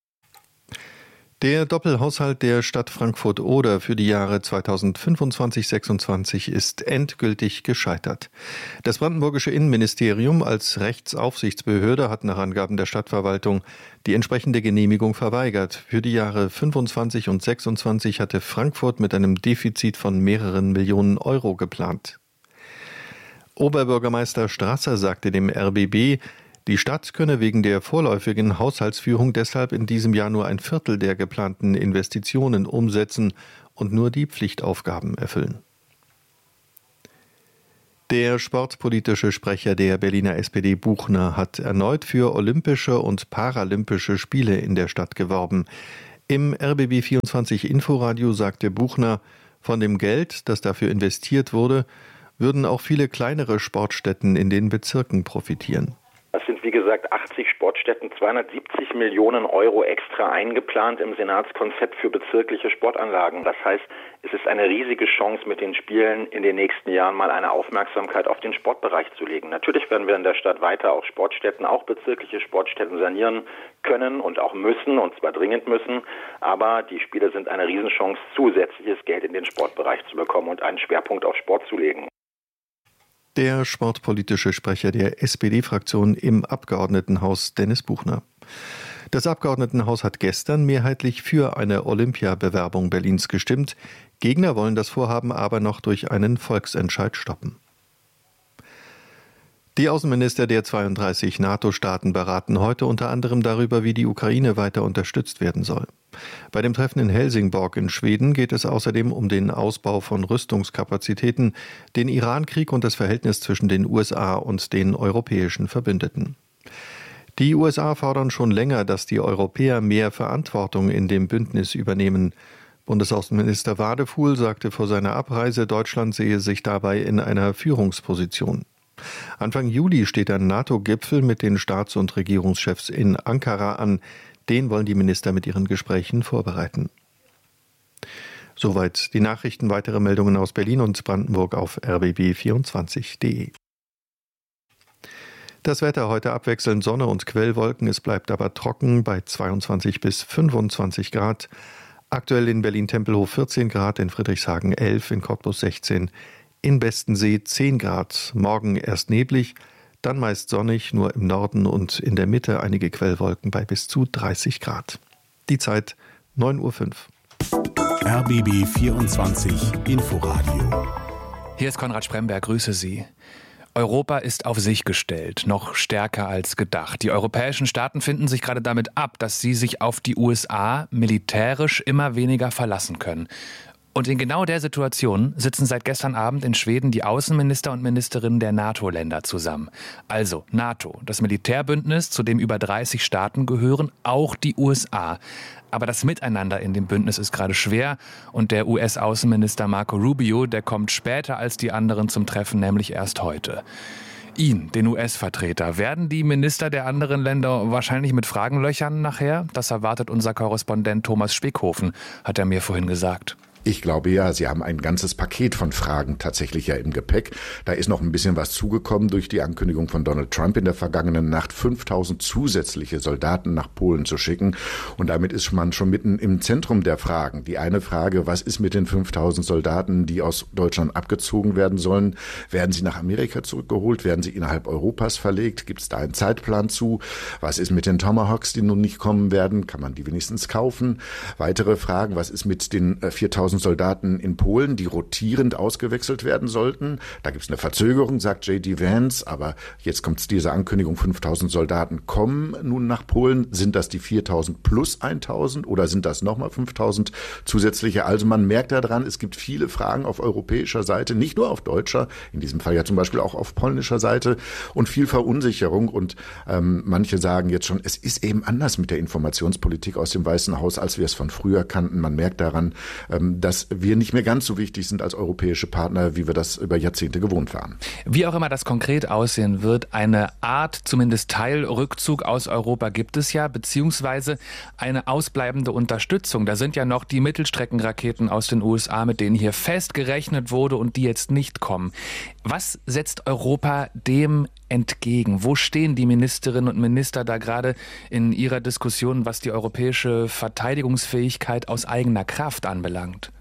Der Doppelhaushalt der Stadt Frankfurt-Oder für die Jahre zweitausendfünfundzwanzig sechsundzwanzig ist endgültig gescheitert. Das brandenburgische Innenministerium als Rechtsaufsichtsbehörde hat nach Angaben der Stadtverwaltung die entsprechende Genehmigung verweigert. Für die Jahre fünfundzwanzig und sechsundzwanzig hatte Frankfurt mit einem Defizit von mehreren Millionen Euro geplant. Oberbürgermeister Strasser sagte dem R B B, die Stadt könne wegen der vorläufigen Haushaltsführung deshalb in diesem Jahr nur ein Viertel der geplanten Investitionen umsetzen und nur die Pflichtaufgaben erfüllen. Der sportpolitische Sprecher der Berliner S P D Buchner hat erneut für olympische und paralympische Spiele in der Stadt geworben. Im R B B vierundzwanzig Inforadio sagte Buchner, von dem Geld, das dafür investiert wurde, würden auch viele kleinere Sportstätten in den Bezirken profitieren. Es sind wie gesagt achtzig Sportstätten, zweihundertsiebzig Millionen Euro extra eingeplant im Senatskonzept für bezirkliche Sportanlagen. Das heißt, es ist eine riesige Chance, mit den Spielen in den nächsten Jahren mal eine Aufmerksamkeit auf den Sportbereich zu legen. Natürlich werden wir in der Stadt weiter auch Sportstätten, auch bezirkliche Sportstätten sanieren können und auch müssen, und zwar dringend müssen. Aber die Spiele sind eine Riesenchance, zusätzliches Geld in den Sportbereich zu bekommen und einen Schwerpunkt auf Sport zu legen. Der sportpolitische Sprecher der S P D-Fraktion im Abgeordnetenhaus, Dennis Buchner. Das Abgeordnetenhaus hat gestern mehrheitlich für eine Olympiabewerbung Berlins gestimmt. Gegner wollen das Vorhaben aber noch durch einen Volksentscheid stoppen. Die Außenminister der zweiunddreißig NATO-Staaten beraten heute unter anderem darüber, wie die Ukraine weiter unterstützt werden soll. Bei dem Treffen in Helsingborg in Schweden geht es außerdem um den Ausbau von Rüstungskapazitäten, den Iran-Krieg und das Verhältnis zwischen den U S A und den europäischen Verbündeten. Die U S A fordern schon länger, dass die Europäer mehr Verantwortung in dem Bündnis übernehmen. Bundesaußenminister Wadefuhl sagte vor seiner Abreise, Deutschland sehe sich dabei in einer Führungsposition. Anfang Juli steht ein NATO-Gipfel mit den Staats- und Regierungschefs in Ankara an. Den wollen die Minister mit ihren Gesprächen vorbereiten. Soweit die Nachrichten. Weitere Meldungen aus Berlin und Brandenburg auf r b b vierundzwanzig punkt d e. Das Wetter heute abwechselnd Sonne und Quellwolken. Es bleibt aber trocken bei zweiundzwanzig bis fünfundzwanzig Grad. Aktuell in Berlin-Tempelhof vierzehn Grad, in Friedrichshagen elf, in Cottbus sechzehn, in Bestensee zehn Grad. Morgen erst neblig, dann meist sonnig, nur im Norden und in der Mitte einige Quellwolken bei bis zu dreißig Grad. Die Zeit neun Uhr fünf. R B B vierundzwanzig Inforadio. Hier ist Konrad Spremberg, grüße Sie. Europa ist auf sich gestellt, noch stärker als gedacht. Die europäischen Staaten finden sich gerade damit ab, dass sie sich auf die U S A militärisch immer weniger verlassen können. Und in genau der Situation sitzen seit gestern Abend in Schweden die Außenminister und Ministerinnen der NATO-Länder zusammen. Also NATO, das Militärbündnis, zu dem über dreißig Staaten gehören, auch die U S A. Aber das Miteinander in dem Bündnis ist gerade schwer und der U S-Außenminister Marco Rubio, der kommt später als die anderen zum Treffen, nämlich erst heute. Ihn, den U S-Vertreter, werden die Minister der anderen Länder wahrscheinlich mit Fragen löchern nachher? Das erwartet unser Korrespondent Thomas Spickhofen, hat er mir vorhin gesagt. Ich glaube ja, Sie haben ein ganzes Paket von Fragen tatsächlich ja im Gepäck. Da ist noch ein bisschen was zugekommen durch die Ankündigung von Donald Trump in der vergangenen Nacht, fünftausend zusätzliche Soldaten nach Polen zu schicken. Und damit ist man schon mitten im Zentrum der Fragen. Die eine Frage, was ist mit den fünftausend Soldaten, die aus Deutschland abgezogen werden sollen? Werden sie nach Amerika zurückgeholt? Werden sie innerhalb Europas verlegt? Gibt es da einen Zeitplan zu? Was ist mit den Tomahawks, die nun nicht kommen werden? Kann man die wenigstens kaufen? Weitere Fragen, was ist mit den viertausend viertausend Soldaten in Polen, die rotierend ausgewechselt werden sollten. Da gibt es eine Verzögerung, sagt J D Vance, aber jetzt kommt diese Ankündigung, fünftausend Soldaten kommen nun nach Polen. Sind das die viertausend plus tausend oder sind das nochmal fünftausend zusätzliche? Also man merkt daran, es gibt viele Fragen auf europäischer Seite, nicht nur auf deutscher, in diesem Fall ja zum Beispiel auch auf polnischer Seite und viel Verunsicherung. Und ähm, manche sagen jetzt schon, es ist eben anders mit der Informationspolitik aus dem Weißen Haus, als wir es von früher kannten. Man merkt daran, ähm, dass wir nicht mehr ganz so wichtig sind als europäische Partner, wie wir das über Jahrzehnte gewohnt waren. Wie auch immer das konkret aussehen wird, eine Art, zumindest Teilrückzug aus Europa gibt es ja, beziehungsweise eine ausbleibende Unterstützung. Da sind ja noch die Mittelstreckenraketen aus den U S A, mit denen hier fest gerechnet wurde und die jetzt nicht kommen. Was setzt Europa dem entgegen? Wo stehen die Ministerinnen und Minister da gerade in ihrer Diskussion, was die europäische Verteidigungsfähigkeit aus eigener Kraft anbelangt?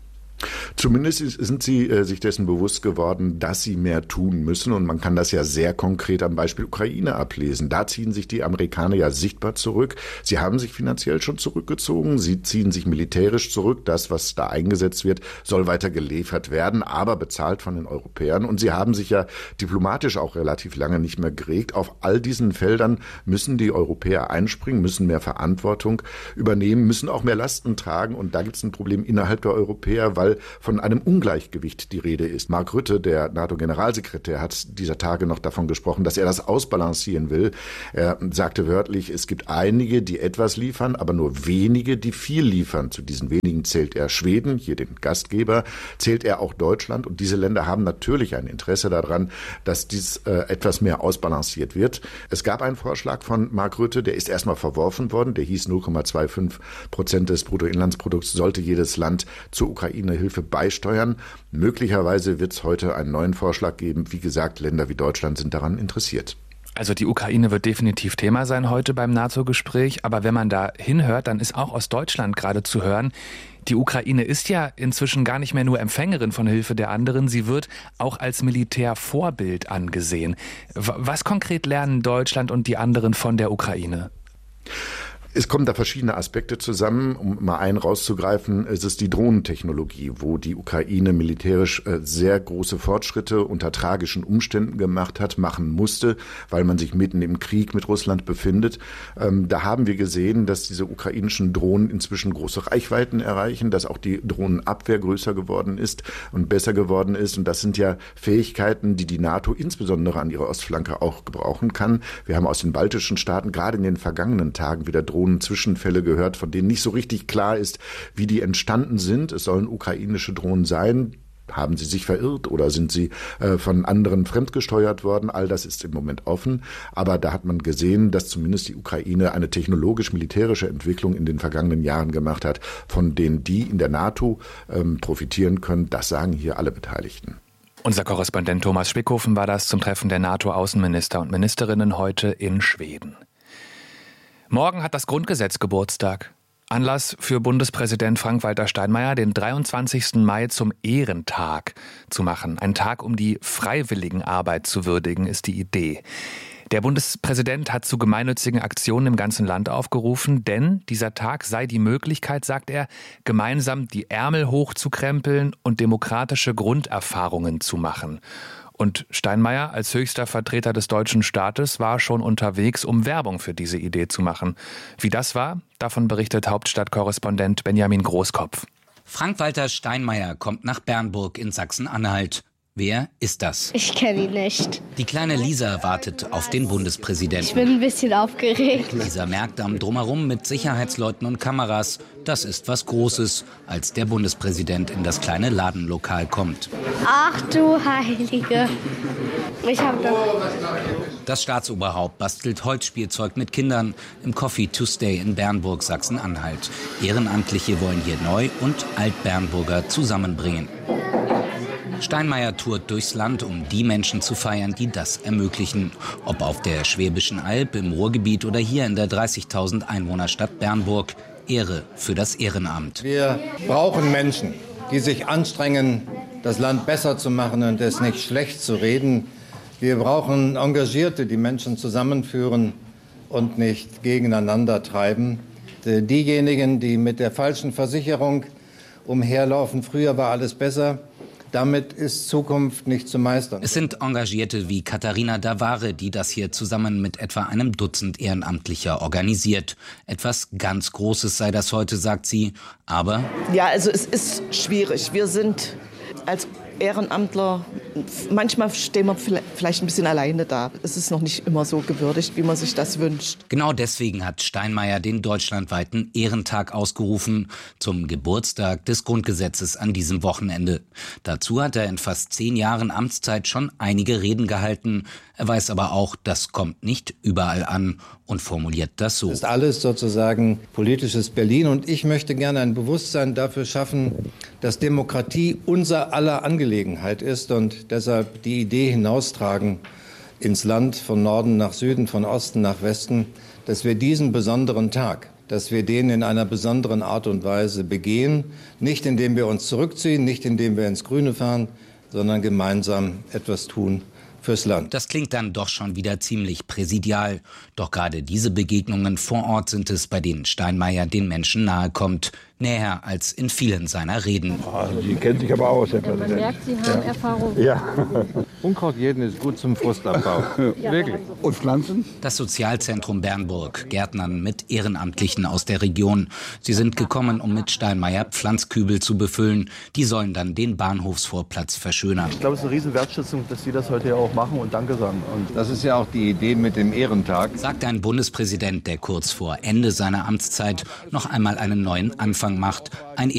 Zumindest sind sie äh, sich dessen bewusst geworden, dass sie mehr tun müssen. Und man kann das ja sehr konkret am Beispiel Ukraine ablesen. Da ziehen sich die Amerikaner ja sichtbar zurück. Sie haben sich finanziell schon zurückgezogen. Sie ziehen sich militärisch zurück. Das, was da eingesetzt wird, soll weiter geliefert werden, aber bezahlt von den Europäern. Und sie haben sich ja diplomatisch auch relativ lange nicht mehr geregt. Auf all diesen Feldern müssen die Europäer einspringen, müssen mehr Verantwortung übernehmen, müssen auch mehr Lasten tragen. Und da gibt es ein Problem innerhalb der Europäer, weil von einem Ungleichgewicht die Rede ist. Mark Rutte, der NATO-Generalsekretär, hat dieser Tage noch davon gesprochen, dass er das ausbalancieren will. Er sagte wörtlich, es gibt einige, die etwas liefern, aber nur wenige, die viel liefern. Zu diesen wenigen zählt er Schweden, hier den Gastgeber, zählt er auch Deutschland. Und diese Länder haben natürlich ein Interesse daran, dass dies äh, etwas mehr ausbalanciert wird. Es gab einen Vorschlag von Mark Rutte, der ist erstmal verworfen worden. Der hieß null Komma fünfundzwanzig Prozent des Bruttoinlandsprodukts sollte jedes Land zur Ukraine Hilfe beisteuern. Möglicherweise wird es heute einen neuen Vorschlag geben. Wie gesagt, Länder wie Deutschland sind daran interessiert. Also die Ukraine wird definitiv Thema sein heute beim NATO-Gespräch. Aber wenn man da hinhört, dann ist auch aus Deutschland gerade zu hören, die Ukraine ist ja inzwischen gar nicht mehr nur Empfängerin von Hilfe der anderen. Sie wird auch als Militärvorbild angesehen. Was konkret lernen Deutschland und die anderen von der Ukraine? Es kommen da verschiedene Aspekte zusammen. Um mal einen rauszugreifen, ist es die Drohnentechnologie, wo die Ukraine militärisch sehr große Fortschritte unter tragischen Umständen gemacht hat, machen musste, weil man sich mitten im Krieg mit Russland befindet. Da haben wir gesehen, dass diese ukrainischen Drohnen inzwischen große Reichweiten erreichen, dass auch die Drohnenabwehr größer geworden ist und besser geworden ist. Und das sind ja Fähigkeiten, die die NATO insbesondere an ihrer Ostflanke auch gebrauchen kann. Wir haben aus den baltischen Staaten gerade in den vergangenen Tagen wieder Drohnen Zwischenfälle gehört, von denen nicht so richtig klar ist, wie die entstanden sind. Es sollen ukrainische Drohnen sein. Haben sie sich verirrt oder sind sie äh, von anderen fremdgesteuert worden? All das ist im Moment offen. Aber da hat man gesehen, dass zumindest die Ukraine eine technologisch-militärische Entwicklung in den vergangenen Jahren gemacht hat, von denen die in der NATO ähm, profitieren können. Das sagen hier alle Beteiligten. Unser Korrespondent Thomas Spickhofen war das zum Treffen der NATO-Außenminister und Ministerinnen heute in Schweden. Morgen hat das Grundgesetz Geburtstag. Anlass für Bundespräsident Frank-Walter Steinmeier, den dreiundzwanzigsten Mai zum Ehrentag zu machen. Ein Tag, um die Freiwilligenarbeit zu würdigen, ist die Idee. Der Bundespräsident hat zu gemeinnützigen Aktionen im ganzen Land aufgerufen, denn dieser Tag sei die Möglichkeit, sagt er, gemeinsam die Ärmel hochzukrempeln und demokratische Grunderfahrungen zu machen. Und Steinmeier als höchster Vertreter des deutschen Staates war schon unterwegs, um Werbung für diese Idee zu machen. Wie das war, davon berichtet Hauptstadtkorrespondent Benjamin Großkopf. Frank-Walter Steinmeier kommt nach Bernburg in Sachsen-Anhalt. Wer ist das? Ich kenne ihn nicht. Die kleine Lisa wartet auf den Bundespräsidenten. Ich bin ein bisschen aufgeregt. Lisa merkt am Drumherum mit Sicherheitsleuten und Kameras, das ist was Großes, als der Bundespräsident in das kleine Ladenlokal kommt. Ach du Heilige. Ich hab doch... Das Staatsoberhaupt bastelt Holzspielzeug mit Kindern im Coffee Tuesday in Bernburg, Sachsen-Anhalt. Ehrenamtliche wollen hier Neu- und Alt-Bernburger zusammenbringen. Steinmeier tourt durchs Land, um die Menschen zu feiern, die das ermöglichen. Ob auf der Schwäbischen Alb, im Ruhrgebiet oder hier in der dreißigtausend Einwohnerstadt Bernburg. Ehre für das Ehrenamt. Wir brauchen Menschen, die sich anstrengen, das Land besser zu machen und es nicht schlecht zu reden. Wir brauchen Engagierte, die Menschen zusammenführen und nicht gegeneinander treiben. Diejenigen, die mit der falschen Versicherung umherlaufen. Früher war alles besser. Damit ist Zukunft nicht zu meistern. Es sind Engagierte wie Katharina Davare, die das hier zusammen mit etwa einem Dutzend Ehrenamtlicher organisiert. Etwas ganz Großes sei das heute, sagt sie. Aber ja, also es ist schwierig. Wir sind als Ehrenamtler, manchmal stehen wir vielleicht ein bisschen alleine da. Es ist noch nicht immer so gewürdigt, wie man sich das wünscht. Genau deswegen hat Steinmeier den deutschlandweiten Ehrentag ausgerufen, zum Geburtstag des Grundgesetzes an diesem Wochenende. Dazu hat er in fast zehn Jahren Amtszeit schon einige Reden gehalten. Er weiß aber auch, das kommt nicht überall an und formuliert das so. Das ist alles sozusagen politisches Berlin und ich möchte gerne ein Bewusstsein dafür schaffen, dass Demokratie unser aller Angelegenheit ist und deshalb die Idee hinaustragen ins Land von Norden nach Süden, von Osten nach Westen, dass wir diesen besonderen Tag, dass wir den in einer besonderen Art und Weise begehen, nicht indem wir uns zurückziehen, nicht indem wir ins Grüne fahren, sondern gemeinsam etwas tun fürs Land. Das klingt dann doch schon wieder ziemlich präsidial. Doch gerade diese Begegnungen vor Ort sind es, bei denen Steinmeier den Menschen nahe kommt. Näher als in vielen seiner Reden. Oh, Sie kennen sich aber aus, Herr ja, Präsident. Man merkt, Sie haben ja. Erfahrung. Ja. Unkraut jeden ist gut zum Frustabbau. Ja. Wirklich. Und Pflanzen? Das Sozialzentrum Bernburg, Gärtnern mit Ehrenamtlichen aus der Region. Sie sind gekommen, um mit Steinmeier Pflanzkübel zu befüllen. Die sollen dann den Bahnhofsvorplatz verschönern. Ich glaube, es ist eine riesen Wertschätzung, dass Sie das heute ja auch machen und Danke sagen. Und das ist ja auch die Idee mit dem Ehrentag. Sagt ein Bundespräsident, der kurz vor Ende seiner Amtszeit noch einmal einen neuen Anfang macht. Ein